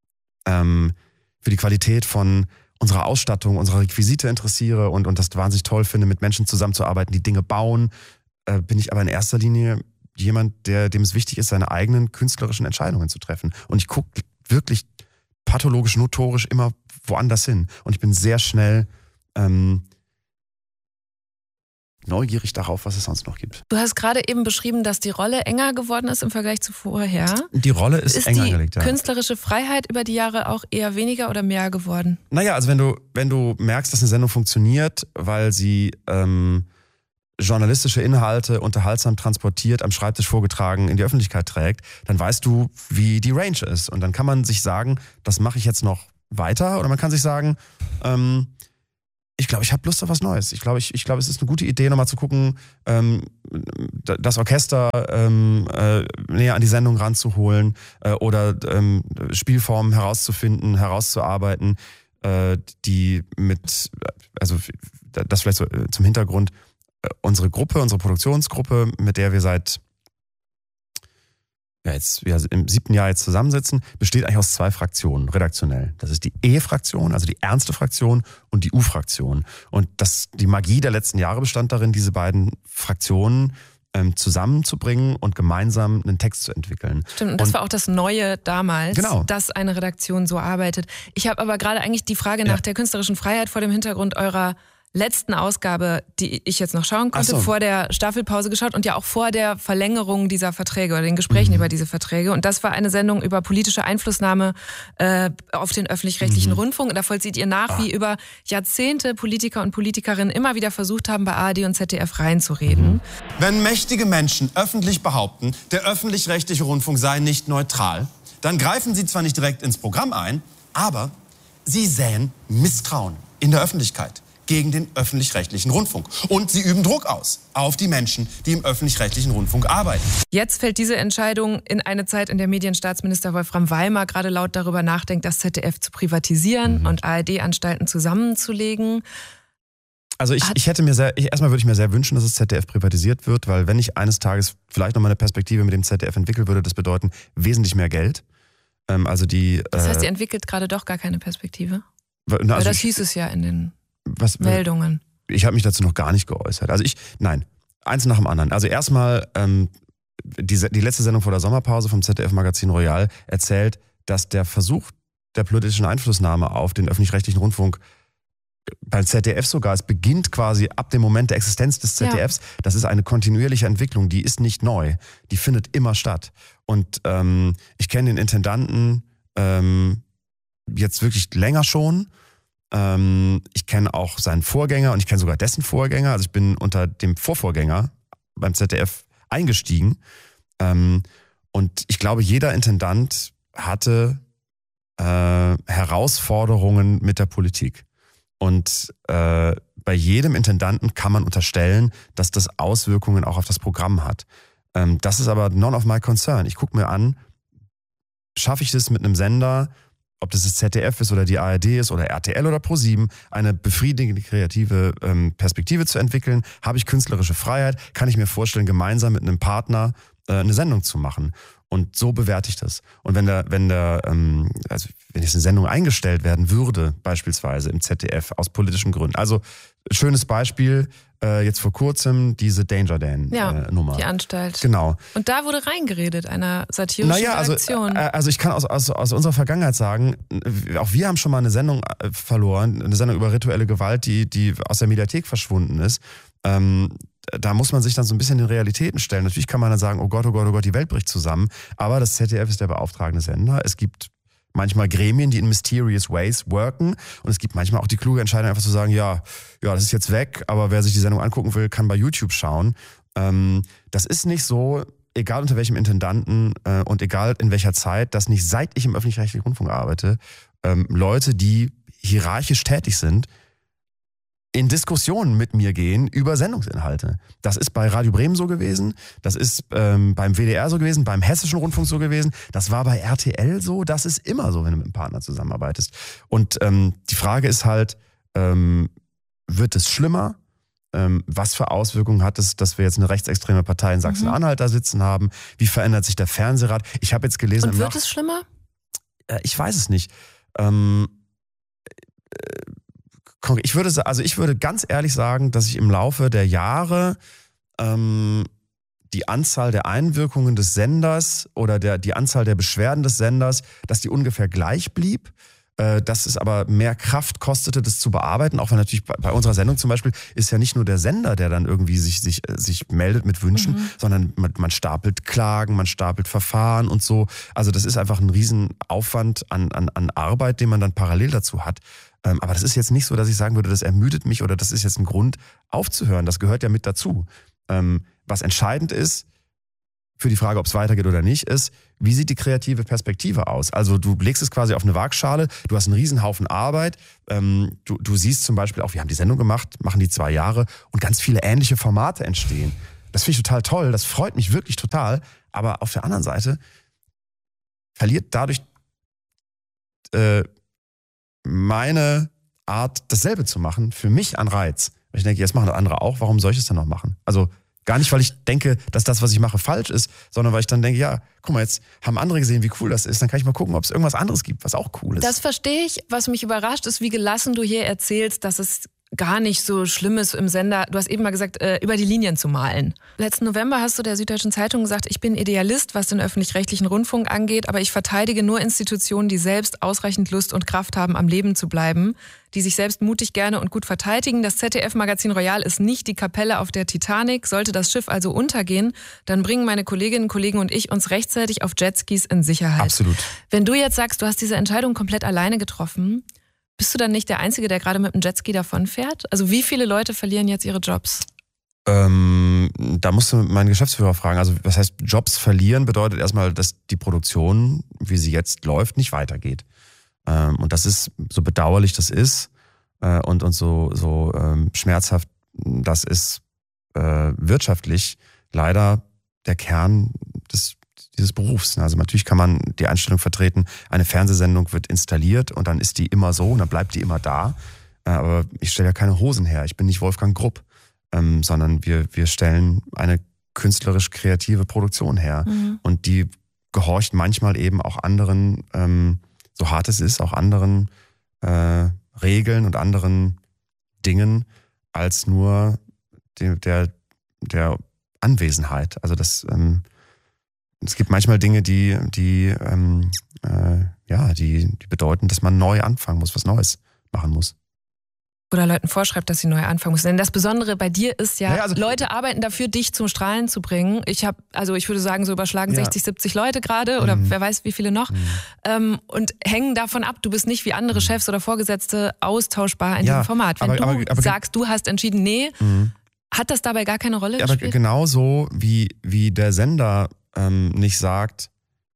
ähm, für die Qualität von unserer Ausstattung, unserer Requisite interessiere und, und das wahnsinnig toll finde, mit Menschen zusammenzuarbeiten, die Dinge bauen, äh, bin ich aber in erster Linie jemand, der, dem es wichtig ist, seine eigenen künstlerischen Entscheidungen zu treffen. Und ich gucke wirklich pathologisch, notorisch immer woanders hin. Und ich bin sehr schnell ähm, neugierig darauf, was es sonst noch gibt. Du hast gerade eben beschrieben, dass die Rolle enger geworden ist im Vergleich zu vorher. Die Rolle ist, ist enger die angelegt, ja. Künstlerische Freiheit über die Jahre auch eher weniger oder mehr geworden? Naja, also wenn du, wenn du merkst, dass eine Sendung funktioniert, weil sie ähm, journalistische Inhalte unterhaltsam transportiert, am Schreibtisch vorgetragen, in die Öffentlichkeit trägt, dann weißt du, wie die Range ist. Und dann kann man sich sagen, das mache ich jetzt noch weiter. Oder man kann sich sagen, ähm, ich glaube, ich habe Lust auf was Neues. Ich glaube, ich, ich glaube, es ist eine gute Idee, nochmal zu gucken, ähm, das Orchester ähm, äh, näher an die Sendung ranzuholen äh, oder ähm, Spielformen herauszufinden, herauszuarbeiten, äh, die mit, also das vielleicht so zum Hintergrund, äh, unsere Gruppe, unsere Produktionsgruppe, mit der wir seit ja, jetzt wir im siebten Jahr jetzt zusammensitzen, besteht eigentlich aus zwei Fraktionen, redaktionell. Das ist die E-Fraktion, also die ernste Fraktion, und die U-Fraktion. Und das, die Magie der letzten Jahre bestand darin, diese beiden Fraktionen ähm, zusammenzubringen und gemeinsam einen Text zu entwickeln. Stimmt, und das und, war auch das Neue damals, genau. dass eine Redaktion so arbeitet. Ich habe aber gerade eigentlich die Frage nach ja. der künstlerischen Freiheit vor dem Hintergrund eurer letzten Ausgabe, die ich jetzt noch schauen konnte, so. vor der Staffelpause geschaut und ja auch vor der Verlängerung dieser Verträge oder den Gesprächen mhm. über diese Verträge. Und das war eine Sendung über politische Einflussnahme äh, auf den öffentlich-rechtlichen mhm. Rundfunk. Und da vollzieht ihr nach, ah. wie über Jahrzehnte Politiker und Politikerinnen immer wieder versucht haben, bei A R D und Z D F reinzureden. Mhm. Wenn mächtige Menschen öffentlich behaupten, der öffentlich-rechtliche Rundfunk sei nicht neutral, dann greifen sie zwar nicht direkt ins Programm ein, aber sie säen Misstrauen in der Öffentlichkeit gegen den öffentlich-rechtlichen Rundfunk. Und sie üben Druck aus auf die Menschen, die im öffentlich-rechtlichen Rundfunk arbeiten. Jetzt fällt diese Entscheidung in eine Zeit, in der Medienstaatsminister Wolfram Weimar gerade laut darüber nachdenkt, das Z D F zu privatisieren mhm. und A R D-Anstalten zusammenzulegen. Also ich, ich hätte mir sehr, ich, erstmal würde ich mir sehr wünschen, dass das Z D F privatisiert wird, weil wenn ich eines Tages vielleicht noch mal eine Perspektive mit dem Z D F entwickeln würde, das bedeuten wesentlich mehr Geld. Ähm, also die. Das heißt, äh, ihr entwickelt gerade doch gar keine Perspektive? Na, also Weil das ich, hieß es ja in den Was, Meldungen. Ich habe mich dazu noch gar nicht geäußert. Also ich, nein, eins nach dem anderen. Also erstmal, ähm, die, die letzte Sendung vor der Sommerpause vom Z D F-Magazin Royal erzählt, dass der Versuch der politischen Einflussnahme auf den öffentlich-rechtlichen Rundfunk beim Z D F sogar, es beginnt quasi ab dem Moment der Existenz des Z D Fs, ja. Das ist eine kontinuierliche Entwicklung, die ist nicht neu, die findet immer statt. Und ähm, ich kenne den Intendanten ähm, jetzt wirklich länger schon. Ähm, ich kenne auch seinen Vorgänger und ich kenne sogar dessen Vorgänger. Also ich bin unter dem Vorvorgänger beim Z D F eingestiegen. Ähm, und ich glaube, jeder Intendant hatte äh, Herausforderungen mit der Politik. Und äh, bei jedem Intendanten kann man unterstellen, dass das Auswirkungen auch auf das Programm hat. Ähm, das ist aber none of my concern. Ich gucke mir an, schaffe ich das mit einem Sender, ob das das Z D F ist oder die A R D ist oder R T L oder ProSieben, eine befriedigende kreative ähm, Perspektive zu entwickeln? Habe ich künstlerische Freiheit? Kann ich mir vorstellen, gemeinsam mit einem Partner äh, eine Sendung zu machen? Und so bewerte ich das. Und wenn der, wenn der, ähm, also wenn jetzt eine Sendung eingestellt werden würde, beispielsweise im Z D F aus politischen Gründen. Also schönes Beispiel, äh, jetzt vor kurzem diese Danger Dan ja, äh, Nummer. Die Anstalt. Genau. Und da wurde reingeredet, einer satirischen naja, also, Redaktion. Äh, also ich kann aus, aus, aus unserer Vergangenheit sagen, auch wir haben schon mal eine Sendung äh, verloren, eine Sendung über rituelle Gewalt, die, die aus der Mediathek verschwunden ist. Ähm, da muss man sich dann so ein bisschen den Realitäten stellen. Natürlich kann man dann sagen, oh Gott, oh Gott, oh Gott, die Welt bricht zusammen. Aber das Z D F ist der beauftragende Sender. Es gibt manchmal Gremien, die in mysterious ways worken. Und es gibt manchmal auch die kluge Entscheidung, einfach zu sagen, ja, ja, das ist jetzt weg, aber wer sich die Sendung angucken will, kann bei YouTube schauen. Ähm, das ist nicht so, egal unter welchem Intendanten äh, und egal in welcher Zeit, dass nicht seit ich im öffentlich-rechtlichen Rundfunk arbeite, ähm, Leute, die hierarchisch tätig sind, in Diskussionen mit mir gehen über Sendungsinhalte. Das ist bei Radio Bremen so gewesen, das ist ähm, beim W D R so gewesen, beim Hessischen Rundfunk so gewesen, das war bei R T L so, das ist immer so, wenn du mit einem Partner zusammenarbeitest. Und ähm, die Frage ist halt, ähm, wird es schlimmer? Ähm, was für Auswirkungen hat es, dass wir jetzt eine rechtsextreme Partei in Sachsen-Anhalt mhm. da sitzen haben? Wie verändert sich der Fernsehrat? Ich habe jetzt gelesen... Und im wird Nach- es schlimmer? Äh, ich weiß es nicht. Ähm... Äh, Ich würde, also ich würde ganz ehrlich sagen, dass ich im Laufe der Jahre ähm, die Anzahl der Einwirkungen des Senders oder der, die Anzahl der Beschwerden des Senders, dass die ungefähr gleich blieb. äh, dass es aber mehr Kraft kostete, das zu bearbeiten. Auch weil natürlich bei, bei unserer Sendung zum Beispiel ist ja nicht nur der Sender, der dann irgendwie sich, sich, sich meldet mit Wünschen, mhm. sondern man, man stapelt Klagen, man stapelt Verfahren und so. Also das ist einfach ein Riesenaufwand an, an, an Arbeit, den man dann parallel dazu hat. Ähm, aber das ist jetzt nicht so, dass ich sagen würde, das ermüdet mich oder das ist jetzt ein Grund aufzuhören. Das gehört ja mit dazu. Ähm, was entscheidend ist, für die Frage, ob es weitergeht oder nicht, ist, wie sieht die kreative Perspektive aus? Also du legst es quasi auf eine Waagschale, du hast einen Riesenhaufen Arbeit, ähm, du, du siehst zum Beispiel auch, wir haben die Sendung gemacht, machen die zwei Jahre und ganz viele ähnliche Formate entstehen. Das finde ich total toll, das freut mich wirklich total, aber auf der anderen Seite verliert dadurch äh, meine Art, dasselbe zu machen, für mich an Reiz. Ich denke, jetzt machen das andere auch, warum soll ich es dann noch machen? Also gar nicht, weil ich denke, dass das, was ich mache, falsch ist, sondern weil ich dann denke, ja, guck mal, jetzt haben andere gesehen, wie cool das ist, dann kann ich mal gucken, ob es irgendwas anderes gibt, was auch cool ist. Das verstehe ich. Was mich überrascht, ist, wie gelassen du hier erzählst, dass es gar nicht so schlimm ist im Sender. Du hast eben mal gesagt, äh, über die Linien zu malen. Letzten November hast du der Süddeutschen Zeitung gesagt, ich bin Idealist, was den öffentlich-rechtlichen Rundfunk angeht, aber ich verteidige nur Institutionen, die selbst ausreichend Lust und Kraft haben, am Leben zu bleiben, die sich selbst mutig, gerne und gut verteidigen. Das Z D F-Magazin Royal ist nicht die Kapelle auf der Titanic. Sollte das Schiff also untergehen, dann bringen meine Kolleginnen, Kollegen und ich uns rechtzeitig auf Jetskis in Sicherheit. Absolut. Wenn du jetzt sagst, du hast diese Entscheidung komplett alleine getroffen, bist du dann nicht der Einzige, der gerade mit dem Jetski davonfährt? Also wie viele Leute verlieren jetzt ihre Jobs? Ähm, da musst du meinen Geschäftsführer fragen. Also was heißt Jobs verlieren? Bedeutet erstmal, dass die Produktion, wie sie jetzt läuft, nicht weitergeht. Ähm, und das ist, so bedauerlich das ist äh, und, und so, so ähm, schmerzhaft das ist, äh, wirtschaftlich leider der Kern des dieses Berufs. Also natürlich kann man die Einstellung vertreten, eine Fernsehsendung wird installiert und dann ist die immer so und dann bleibt die immer da. Aber ich stelle ja keine Hosen her. Ich bin nicht Wolfgang Grupp, ähm, sondern wir, wir stellen eine künstlerisch-kreative Produktion her. Mhm. Und die gehorcht manchmal eben auch anderen, ähm, so hart es ist, auch anderen äh, Regeln und anderen Dingen als nur die, der, der Anwesenheit. Also das ähm, Es gibt manchmal Dinge, die, die, ähm, äh, ja, die, die bedeuten, dass man neu anfangen muss, was Neues machen muss. Oder Leuten vorschreibt, dass sie neu anfangen müssen. Denn das Besondere bei dir ist ja, naja, also, Leute arbeiten dafür, dich zum Strahlen zu bringen. Ich habe, also ich würde sagen, so überschlagen ja. sechzig, siebzig Leute gerade oder mhm. wer weiß wie viele noch. Mhm. Ähm, und hängen davon ab, du bist nicht wie andere Chefs oder Vorgesetzte austauschbar in ja, diesem Format. Wenn aber, du aber, aber, sagst, du hast entschieden, nee, mhm. hat das dabei gar keine Rolle ja, aber gespielt? genauso wie, wie der Sender ähm, nicht sagt,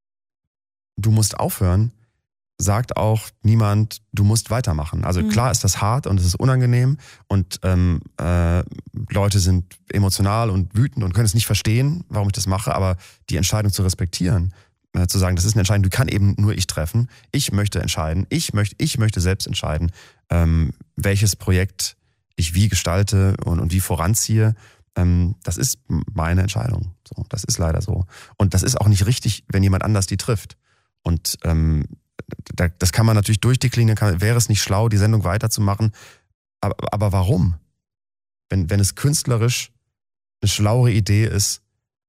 du musst aufhören, sagt auch niemand, du musst weitermachen. Also mhm. klar ist das hart und es ist unangenehm und ähm, äh, Leute sind emotional und wütend und können es nicht verstehen, warum ich das mache, aber die Entscheidung zu respektieren, äh, zu sagen, das ist eine Entscheidung, die kann eben nur ich treffen. Ich möchte entscheiden, ich möchte, ich möchte selbst entscheiden, ähm, welches Projekt ich wie gestalte und, und wie voranziehe. Ähm, das ist meine Entscheidung. So, das ist leider so. Und das ist auch nicht richtig, wenn jemand anders die trifft. Und ähm, da, das kann man natürlich durchdeklinieren, kann, wäre es nicht schlau, die Sendung weiterzumachen. Aber, aber warum? Wenn, wenn es künstlerisch eine schlauere Idee ist,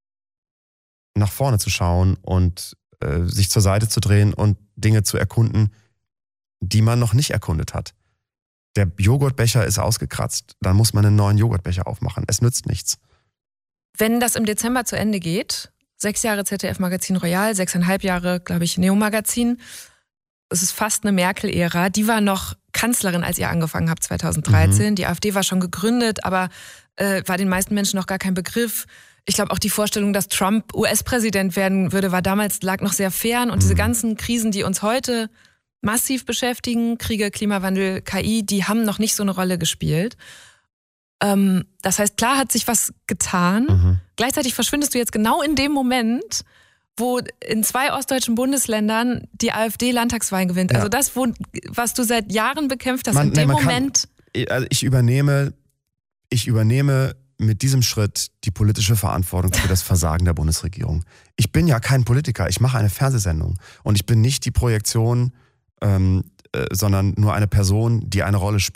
nach vorne zu schauen und äh, sich zur Seite zu drehen und Dinge zu erkunden, die man noch nicht erkundet hat. Der Joghurtbecher ist ausgekratzt, dann muss man einen neuen Joghurtbecher aufmachen. Es nützt nichts. Wenn das im Dezember zu Ende geht, sechs Jahre Z D F-Magazin Royal, sechseinhalb Jahre, glaube ich, Neo-Magazin. Es ist fast eine Merkel-Ära. Die war noch Kanzlerin, als ihr angefangen habt, zweitausenddreizehn. Mhm. Die AfD war schon gegründet, aber äh, war den meisten Menschen noch gar kein Begriff. Ich glaube, auch die Vorstellung, dass Trump U S-Präsident werden würde, war damals, lag noch sehr fern. Und mhm. diese ganzen Krisen, die uns heute massiv beschäftigen, Kriege, Klimawandel, K I, die haben noch nicht so eine Rolle gespielt. Ähm, das heißt, klar hat sich was getan. Mhm. Gleichzeitig verschwindest du jetzt genau in dem Moment, wo in zwei ostdeutschen Bundesländern die AfD Landtagswahlen gewinnt. Ja. Also das, wo, was du seit Jahren bekämpft hast, man, in dem nee, Moment. Kann, also ich übernehme, ich übernehme mit diesem Schritt die politische Verantwortung für das Versagen der Bundesregierung. Ich bin ja kein Politiker, ich mache eine Fernsehsendung und ich bin nicht die Projektion, ähm, äh, sondern nur eine Person, die eine Rolle spielt.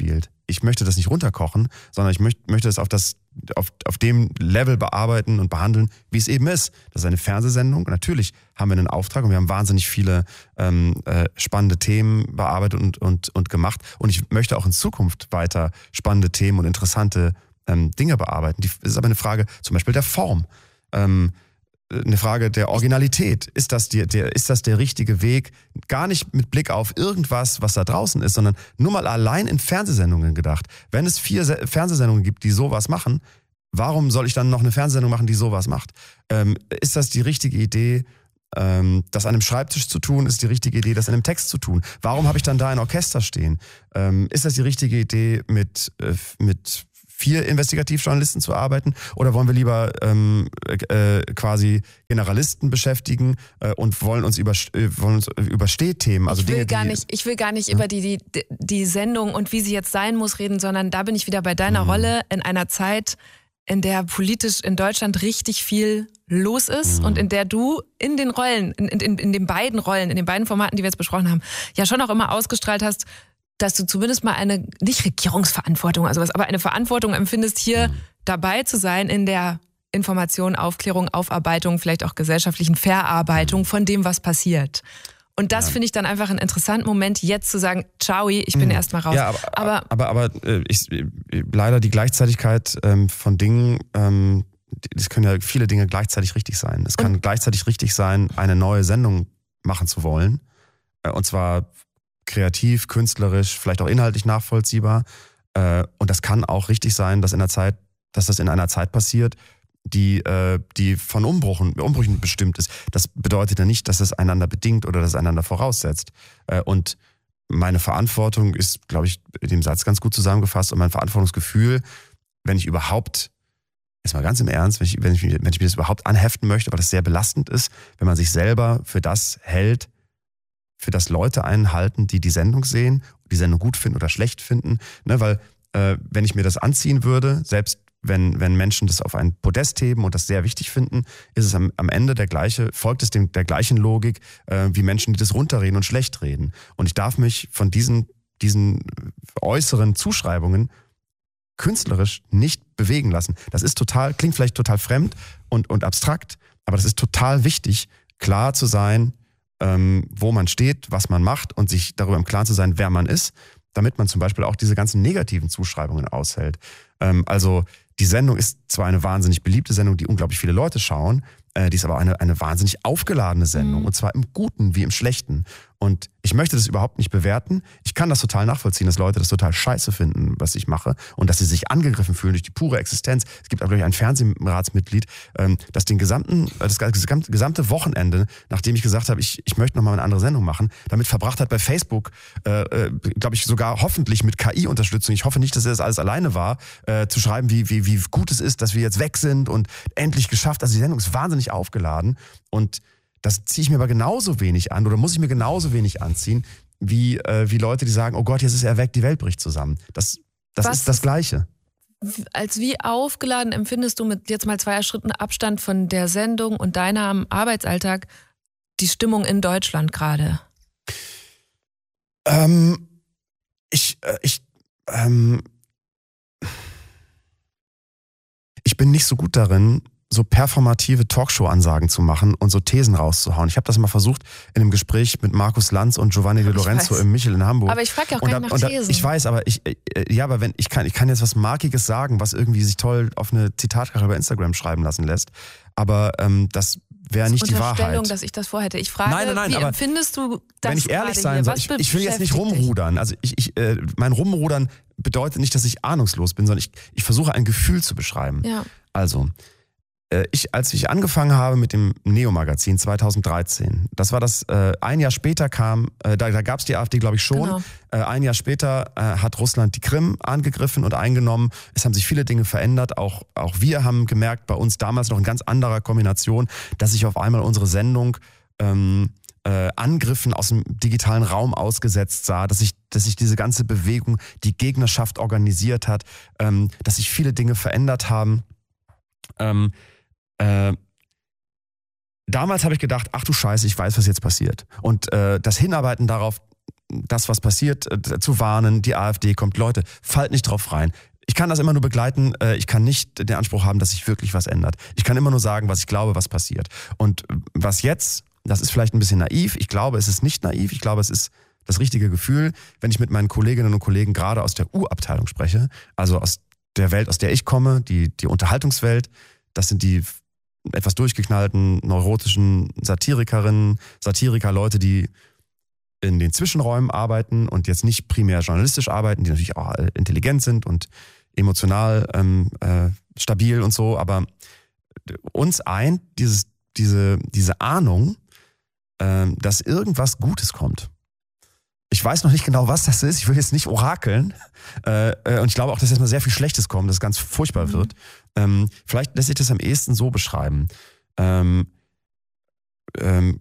ich möchte das nicht runterkochen, sondern ich möcht, möchte es auf, das, auf, auf dem Level bearbeiten und behandeln, wie es eben ist. Das ist eine Fernsehsendung. Natürlich haben wir einen Auftrag und wir haben wahnsinnig viele ähm, äh, spannende Themen bearbeitet und, und, und gemacht. Und ich möchte auch in Zukunft weiter spannende Themen und interessante ähm, Dinge bearbeiten. Die, das ist aber eine Frage zum Beispiel der Form. Ähm, eine Frage der Originalität. Ist das, die, der, ist das der richtige Weg? Gar nicht mit Blick auf irgendwas, was da draußen ist, sondern nur mal allein in Fernsehsendungen gedacht. Wenn es vier Se- Fernsehsendungen gibt, die sowas machen, warum soll ich dann noch eine Fernsehsendung machen, die sowas macht? Ähm, ist das die richtige Idee, ähm, das an einem Schreibtisch zu tun? Ist die richtige Idee, das in einem Text zu tun? Warum habe ich dann da ein Orchester stehen? Ähm, ist das die richtige Idee, mit, äh, mit vier Investigativjournalisten zu arbeiten, oder wollen wir lieber ähm, äh, quasi Generalisten beschäftigen äh, und wollen uns über, äh, wollen uns über Stehthemen, also ich will Dinge, gar die, nicht, ich will gar nicht ja? über die, die, die Sendung und wie sie jetzt sein muss reden, sondern da bin ich wieder bei deiner Mhm. Rolle in einer Zeit, in der politisch in Deutschland richtig viel los ist mhm. und in der du in den Rollen, in, in, in den beiden Rollen, in den beiden Formaten, die wir jetzt besprochen haben, ja schon auch immer ausgestrahlt hast, dass du zumindest mal eine, nicht Regierungsverantwortung, also was, aber eine Verantwortung empfindest, hier mhm. dabei zu sein in der Information, Aufklärung, Aufarbeitung, vielleicht auch gesellschaftlichen Verarbeitung mhm. von dem, was passiert. Und das ja. finde ich dann einfach einen interessanten Moment, jetzt zu sagen, ciao, ich bin mhm. erst mal raus. Ja, aber, aber, aber, aber äh, ich, leider die Gleichzeitigkeit ähm, von Dingen, ähm, es können ja viele Dinge gleichzeitig richtig sein. Es kann und? gleichzeitig richtig sein, eine neue Sendung machen zu wollen. Äh, und zwar kreativ, künstlerisch, vielleicht auch inhaltlich nachvollziehbar. Und das kann auch richtig sein, dass in der Zeit, dass das in einer Zeit passiert, die, die von Umbruchen, Umbrüchen bestimmt ist. Das bedeutet ja nicht, dass es einander bedingt oder dass es einander voraussetzt. Und meine Verantwortung ist, glaube ich, in dem Satz ganz gut zusammengefasst, und mein Verantwortungsgefühl, wenn ich überhaupt, jetzt mal ganz im Ernst, wenn ich, wenn ich, wenn ich mir das überhaupt anheften möchte, weil das sehr belastend ist, wenn man sich selber für das hält, für das Leute einen halten, die die Sendung sehen, die Sendung gut finden oder schlecht finden. Ne, weil äh, wenn ich mir das anziehen würde, selbst wenn, wenn Menschen das auf ein Podest heben und das sehr wichtig finden, ist es am, am Ende der gleiche, folgt es dem, der gleichen Logik äh, wie Menschen, die das runterreden und schlecht reden. Und ich darf mich von diesen, diesen äußeren Zuschreibungen künstlerisch nicht bewegen lassen. Das ist total, klingt vielleicht total fremd und, und abstrakt, aber das ist total wichtig, klar zu sein, Ähm, wo man steht, was man macht und sich darüber im Klaren zu sein, wer man ist, damit man zum Beispiel auch diese ganzen negativen Zuschreibungen aushält. Ähm, also die Sendung ist zwar eine wahnsinnig beliebte Sendung, die unglaublich viele Leute schauen, äh, die ist aber eine, eine wahnsinnig aufgeladene Sendung, mhm. und zwar im Guten wie im Schlechten. Und ich möchte das überhaupt nicht bewerten. Ich kann das total nachvollziehen, dass Leute das total scheiße finden, was ich mache, und dass sie sich angegriffen fühlen durch die pure Existenz. Es gibt auch, glaube ich, ein Fernsehratsmitglied, ähm, das den gesamten, das gesamte Wochenende, nachdem ich gesagt habe, ich, ich möchte nochmal eine andere Sendung machen, damit verbracht hat, bei Facebook, äh, äh, glaube ich, sogar hoffentlich mit K I-Unterstützung, ich hoffe nicht, dass er das alles alleine war, äh, zu schreiben, wie, wie, wie gut es ist, dass wir jetzt weg sind und endlich geschafft. Also die Sendung ist wahnsinnig aufgeladen, und das ziehe ich mir aber genauso wenig an oder muss ich mir genauso wenig anziehen, wie, äh, wie Leute, die sagen, oh Gott, jetzt ist er weg, die Welt bricht zusammen. Das, das ist das Gleiche. Als wie aufgeladen empfindest du mit jetzt mal zwei Schritten Abstand von der Sendung und deinem Arbeitsalltag die Stimmung in Deutschland gerade? Ähm, ich, äh, ich, ähm, ich bin nicht so gut darin, so performative Talkshow-Ansagen zu machen und so Thesen rauszuhauen. Ich habe das mal versucht in einem Gespräch mit Markus Lanz und Giovanni De Lorenzo im Michel in Hamburg. Aber ich frage ja auch und gar da, nicht nach da, Thesen. Ich weiß, aber ich, äh, ja, aber wenn ich kann, ich kann jetzt was Markiges sagen, was irgendwie sich toll auf eine Zitatkarte bei Instagram schreiben lassen lässt. Aber ähm, das wäre nicht die Wahrheit. Unterstellung, dass ich das vorhätte. Ich frage, nein, nein, nein, wie aber empfindest du das? Wenn ich ehrlich gerade sein hier? soll, Was ich, ich will jetzt nicht beschäftigt dich? rumrudern. Also ich, ich, äh, mein Rumrudern bedeutet nicht, dass ich ahnungslos bin, sondern ich, ich versuche ein Gefühl zu beschreiben. Ja. Also, äh, ich, als ich angefangen habe mit dem Neo-Magazin zweitausenddreizehn, das war das, äh, ein Jahr später kam, äh, da, da gab es die AfD, glaube ich, schon. Genau. Äh, ein Jahr später äh, hat Russland die Krim angegriffen und eingenommen. Es haben sich viele Dinge verändert. Auch, auch wir haben gemerkt, bei uns damals noch in ganz anderer Kombination, dass sich auf einmal unsere Sendung ähm, äh, Angriffen aus dem digitalen Raum ausgesetzt sah, dass sich, dass sich diese ganze Bewegung, die Gegnerschaft organisiert hat, ähm, dass sich viele Dinge verändert haben. Ähm, äh, damals habe ich gedacht, ach du Scheiße, ich weiß, was jetzt passiert. Und äh, das Hinarbeiten darauf das, was passiert, äh, zu warnen, die AfD kommt, Leute, fallt nicht drauf rein. Ich kann das immer nur begleiten, äh, ich kann nicht den Anspruch haben, dass sich wirklich was ändert. Ich kann immer nur sagen, was ich glaube, was passiert. Und was jetzt, das ist vielleicht ein bisschen naiv, ich glaube, es ist nicht naiv, ich glaube, es ist das richtige Gefühl, wenn ich mit meinen Kolleginnen und Kollegen gerade aus der U-Abteilung spreche, also aus der Welt, aus der ich komme, die, die Unterhaltungswelt, das sind die etwas durchgeknallten, neurotischen Satirikerinnen, Satiriker, Leute, die in den Zwischenräumen arbeiten und jetzt nicht primär journalistisch arbeiten, die natürlich auch intelligent sind und emotional ähm, äh, stabil und so, aber uns eint dieses, diese, diese Ahnung, ähm, dass irgendwas Gutes kommt. Ich weiß noch nicht genau, was das ist. Ich will jetzt nicht orakeln. Äh, äh, und ich glaube auch, dass jetzt mal sehr viel Schlechtes kommt, dass es ganz furchtbar wird. Mhm. Ähm, vielleicht lässt sich das am ehesten so beschreiben. Ähm, ähm,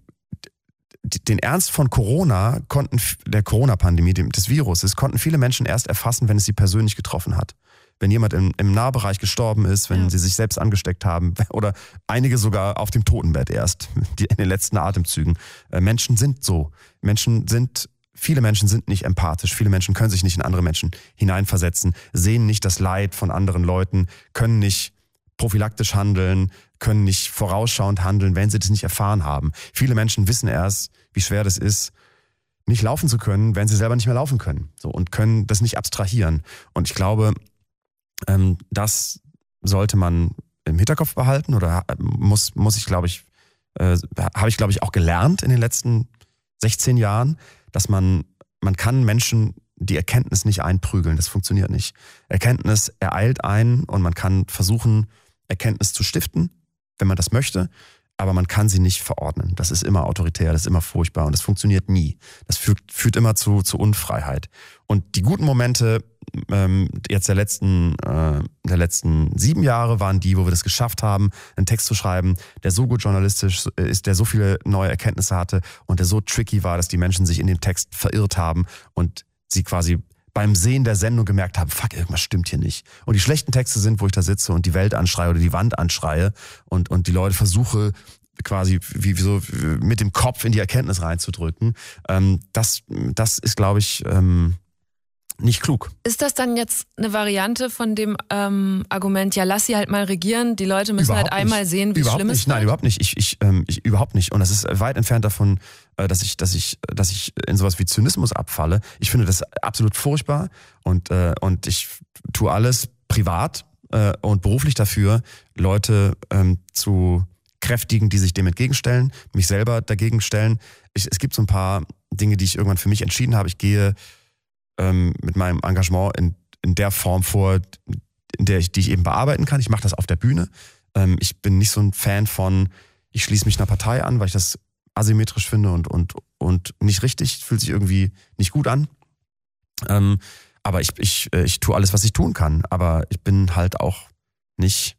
den Ernst von Corona konnten, der Corona-Pandemie, des Viruses, konnten viele Menschen erst erfassen, wenn es sie persönlich getroffen hat. Wenn jemand im, im Nahbereich gestorben ist, wenn ja. sie sich selbst angesteckt haben oder einige sogar auf dem Totenbett erst, die, in den letzten Atemzügen. Äh, Menschen sind so. Menschen sind, viele Menschen sind nicht empathisch. Viele Menschen können sich nicht in andere Menschen hineinversetzen, sehen nicht das Leid von anderen Leuten, können nicht prophylaktisch handeln, können nicht vorausschauend handeln, wenn sie das nicht erfahren haben. Viele Menschen wissen erst, wie schwer das ist, nicht laufen zu können, wenn sie selber nicht mehr laufen können. So, und können das nicht abstrahieren. Und ich glaube, ähm, das sollte man im Hinterkopf behalten oder muss, muss ich, glaube ich, äh, habe ich, glaube ich, auch gelernt in den letzten sechzehn Jahren, dass man, man kann Menschen die Erkenntnis nicht einprügeln. Das funktioniert nicht. Erkenntnis ereilt einen und man kann versuchen, Erkenntnis zu stiften, wenn man das möchte, aber man kann sie nicht verordnen. Das ist immer autoritär, das ist immer furchtbar und das funktioniert nie. Das führt, führt immer zu, zu Unfreiheit. Und die guten Momente ähm, jetzt der letzten, äh, der letzten sieben Jahre waren die, wo wir das geschafft haben, einen Text zu schreiben, der so gut journalistisch ist, der so viele neue Erkenntnisse hatte und der so tricky war, dass die Menschen sich in dem Text verirrt haben und sie quasi beim Sehen der Sendung gemerkt haben, fuck, irgendwas stimmt hier nicht. Und die schlechten Texte sind, wo ich da sitze und die Welt anschreie oder die Wand anschreie und, und die Leute versuche quasi wie, wie so mit dem Kopf in die Erkenntnis reinzudrücken. Ähm, das, das ist, glaube ich, ähm, nicht klug. Ist das dann jetzt eine Variante von dem ähm, Argument, ja, lass sie halt mal regieren, die Leute müssen überhaupt halt einmal nicht. sehen, wie überhaupt schlimm es ist? Nein, überhaupt nicht. Ich, ich, ähm, ich, überhaupt nicht. Und das ist weit entfernt davon, äh, dass ich, dass ich, dass ich in sowas wie Zynismus abfalle. Ich finde das absolut furchtbar und, äh, und ich tue alles privat äh, und beruflich dafür, Leute ähm, zu kräftigen, die sich dem entgegenstellen, mich selber dagegen stellen. Ich, es gibt so ein paar Dinge, die ich irgendwann für mich entschieden habe. Ich gehe ähm, mit meinem Engagement in, in der Form vor, in der ich, die ich eben bearbeiten kann. Ich mache das auf der Bühne. Ähm, ich bin nicht so ein Fan von, ich schließe mich einer Partei an, weil ich das asymmetrisch finde und, und, und nicht richtig, fühlt sich irgendwie nicht gut an. Ähm, aber ich, ich, ich tue alles, was ich tun kann. Aber ich bin halt auch nicht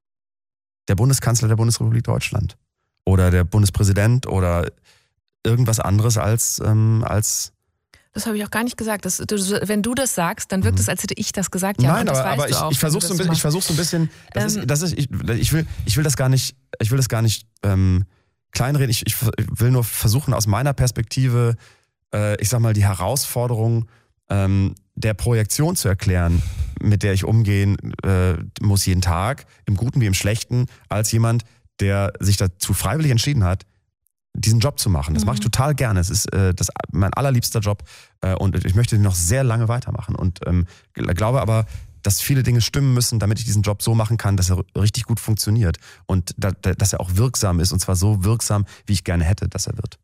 der Bundeskanzler der Bundesrepublik Deutschland oder der Bundespräsident oder irgendwas anderes als, ähm, als Das habe ich auch gar nicht gesagt. Das, du, wenn du das sagst, dann wirkt es, als hätte ich das gesagt. Ja, Nein, und das aber, weißt aber du ich, auch, ich versuche so, ich versuch so ein bisschen, das ähm, ist, das ist, ich, ich, will, ich will das gar nicht, ich will das gar nicht ähm, kleinreden. Ich, ich will nur versuchen, aus meiner Perspektive, äh, ich sag mal, die Herausforderung ähm, der Projektion zu erklären, mit der ich umgehen äh, muss jeden Tag, im Guten wie im Schlechten, als jemand, der sich dazu freiwillig entschieden hat, diesen Job zu machen. Das mhm. mache ich total gerne. Es ist äh, das, mein allerliebster Job äh, und ich möchte den noch sehr lange weitermachen und ähm, glaube aber, dass viele Dinge stimmen müssen, damit ich diesen Job so machen kann, dass er richtig gut funktioniert und da, da, dass er auch wirksam ist und zwar so wirksam, wie ich gerne hätte, dass er wird.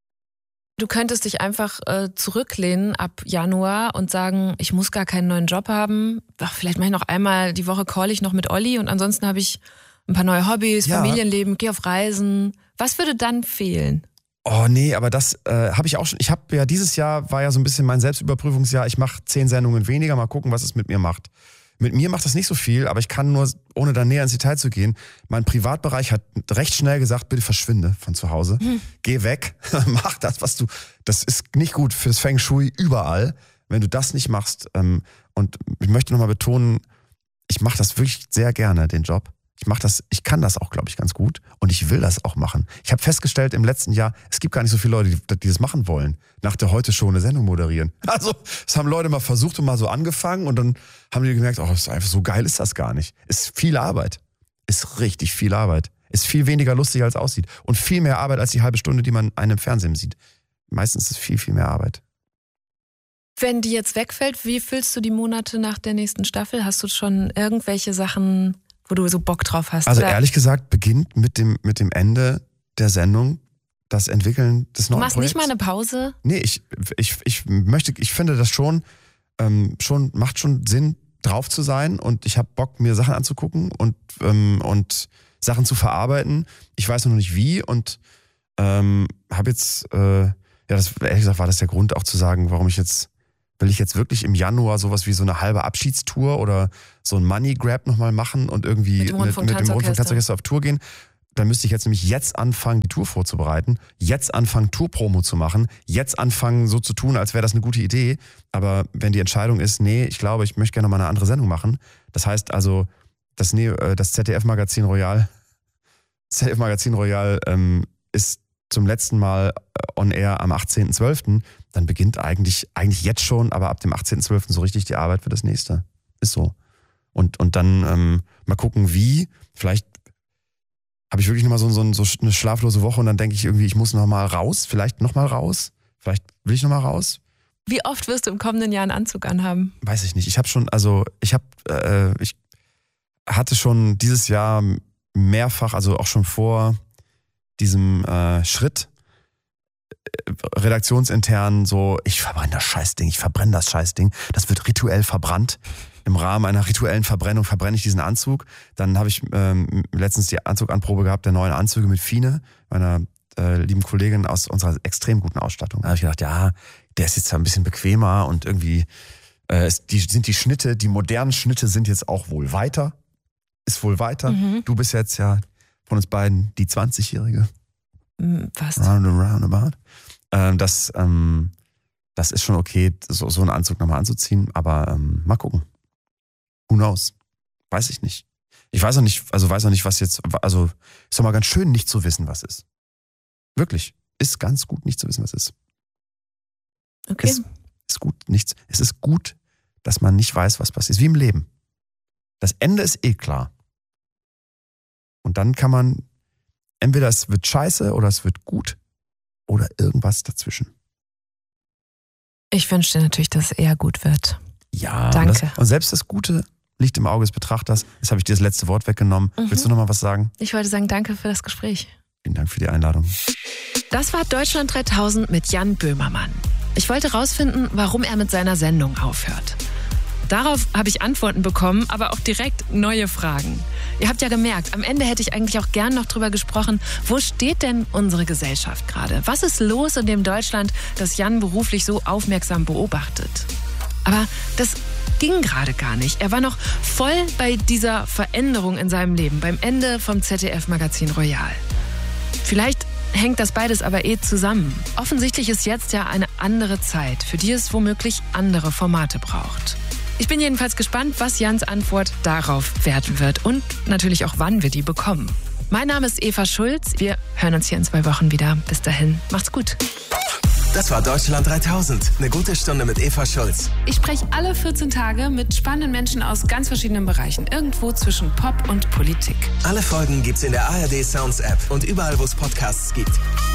Du könntest dich einfach äh, zurücklehnen ab Januar und sagen, ich muss gar keinen neuen Job haben. Ach, vielleicht mache ich noch einmal die Woche call ich noch mit Olli und ansonsten habe ich ein paar neue Hobbys, ja. Familienleben, gehe auf Reisen. Was würde dann fehlen? Oh nee, aber das äh, habe ich auch schon. Ich habe ja dieses Jahr, war ja so ein bisschen mein Selbstüberprüfungsjahr. Ich mache zehn Sendungen weniger, mal gucken, was es mit mir macht. Mit mir macht das nicht so viel, aber ich kann nur, ohne da näher ins Detail zu gehen, mein Privatbereich hat recht schnell gesagt, bitte verschwinde von zu Hause. Hm. Geh weg, mach das, was du, das ist nicht gut fürs Feng Shui überall, wenn du das nicht machst. Ähm, und ich möchte nochmal betonen, ich mache das wirklich sehr gerne, den Job. Ich mache das, ich kann das auch, glaube ich, ganz gut und ich will das auch machen. Ich habe festgestellt im letzten Jahr, es gibt gar nicht so viele Leute, die, die das machen wollen. Nach der Heute-Show eine Sendung moderieren. Also, das haben Leute mal versucht und mal so angefangen und dann haben die gemerkt, oh, ist einfach so geil ist das gar nicht. Ist viel Arbeit. Ist richtig viel Arbeit. Ist viel weniger lustig, als es aussieht. Und viel mehr Arbeit als die halbe Stunde, die man einen im Fernsehen sieht. Meistens ist es viel, viel mehr Arbeit. Wenn die jetzt wegfällt, wie füllst du die Monate nach der nächsten Staffel? Hast du schon irgendwelche Sachen, wo du so Bock drauf hast? Also oder? Ehrlich gesagt beginnt mit dem, mit dem Ende der Sendung das Entwickeln des neuen Projekts. Du machst nicht mal eine Pause? Nee, ich, ich, ich möchte, ich finde das schon, ähm, schon, macht schon Sinn, drauf zu sein und ich habe Bock, mir Sachen anzugucken und, ähm, und Sachen zu verarbeiten. Ich weiß noch nicht wie und ähm, habe jetzt, äh, ja, das, ehrlich gesagt war das der Grund auch zu sagen, warum ich jetzt, will ich jetzt wirklich im Januar sowas wie so eine halbe Abschiedstour oder so ein Money Grab nochmal machen und irgendwie mit dem Rundfunk-Tanzorchester auf Tour gehen. Dann müsste ich jetzt nämlich jetzt anfangen, die Tour vorzubereiten, jetzt anfangen, Tour-Promo zu machen, jetzt anfangen, so zu tun, als wäre das eine gute Idee. Aber wenn die Entscheidung ist, nee, ich glaube, ich möchte gerne mal eine andere Sendung machen. Das heißt also, das, das Z D F-Magazin Royal, Z D F-Magazin Royal ähm, ist zum letzten Mal on air am achtzehnten zwölften Dann beginnt eigentlich, eigentlich jetzt schon, aber ab dem achtzehnten zwölften so richtig die Arbeit für das nächste. Ist so. Und, und dann ähm, mal gucken, wie. Vielleicht habe ich wirklich nochmal so, so, so eine schlaflose Woche und dann denke ich irgendwie, ich muss nochmal raus. Vielleicht nochmal raus. Vielleicht will ich nochmal raus. Wie oft wirst du im kommenden Jahr einen Anzug anhaben? Weiß ich nicht. Ich habe schon, also ich habe, äh, ich hatte schon dieses Jahr mehrfach, also auch schon vor diesem äh, Schritt, redaktionsintern so, ich verbrenne das Scheißding, ich verbrenne das Scheißding, das wird rituell verbrannt. Im Rahmen einer rituellen Verbrennung verbrenne ich diesen Anzug. Dann habe ich ähm, letztens die Anzuganprobe gehabt, der neuen Anzüge mit Fine, meiner äh, lieben Kollegin aus unserer extrem guten Ausstattung. Da habe ich gedacht, ja, der ist jetzt ein bisschen bequemer und irgendwie äh, ist, die, sind die Schnitte, die modernen Schnitte sind jetzt auch wohl weiter. Ist wohl weiter. Mhm. Du bist jetzt ja von uns beiden die zwanzigjährige. Fast. Round and roundabout. Ähm, das, ähm, das ist schon okay, so, so einen Anzug nochmal anzuziehen, aber ähm, mal gucken. Who knows? Weiß ich nicht. Ich weiß auch nicht, also weiß auch nicht, was jetzt, also ist doch mal ganz schön, nicht zu wissen, was ist. Wirklich. Ist ganz gut, nicht zu wissen, was ist. Okay. Ist, ist gut, nichts. Es ist gut, dass man nicht weiß, was passiert. Wie im Leben. Das Ende ist eh klar. Und dann kann man, entweder es wird scheiße oder es wird gut oder irgendwas dazwischen. Ich wünsche dir natürlich, dass es eher gut wird. Ja, danke. Und, das, und selbst das Gute liegt im Auge des Betrachters. Jetzt habe ich dir das letzte Wort weggenommen. Mhm. Willst du noch mal was sagen? Ich wollte sagen, danke für das Gespräch. Vielen Dank für die Einladung. Das war Deutschland dreitausend mit Jan Böhmermann. Ich wollte rausfinden, warum er mit seiner Sendung aufhört. Darauf habe ich Antworten bekommen, aber auch direkt neue Fragen. Ihr habt ja gemerkt, am Ende hätte ich eigentlich auch gern noch drüber gesprochen, wo steht denn unsere Gesellschaft gerade? Was ist los in dem Deutschland, das Jan beruflich so aufmerksam beobachtet? Aber das ging gerade gar nicht. Er war noch voll bei dieser Veränderung in seinem Leben, beim Ende vom Z D F-Magazin Royal. Vielleicht hängt das beides aber eh zusammen. Offensichtlich ist jetzt ja eine andere Zeit, für die es womöglich andere Formate braucht. Ich bin jedenfalls gespannt, was Jans Antwort darauf werden wird und natürlich auch, wann wir die bekommen. Mein Name ist Eva Schulz. Wir hören uns hier in zwei Wochen wieder. Bis dahin, macht's gut. Das war Deutschland dreitausend. Eine gute Stunde mit Eva Schulz. Ich spreche alle vierzehn Tage mit spannenden Menschen aus ganz verschiedenen Bereichen. Irgendwo zwischen Pop und Politik. Alle Folgen gibt's in der A R D Sounds App und überall, wo es Podcasts gibt.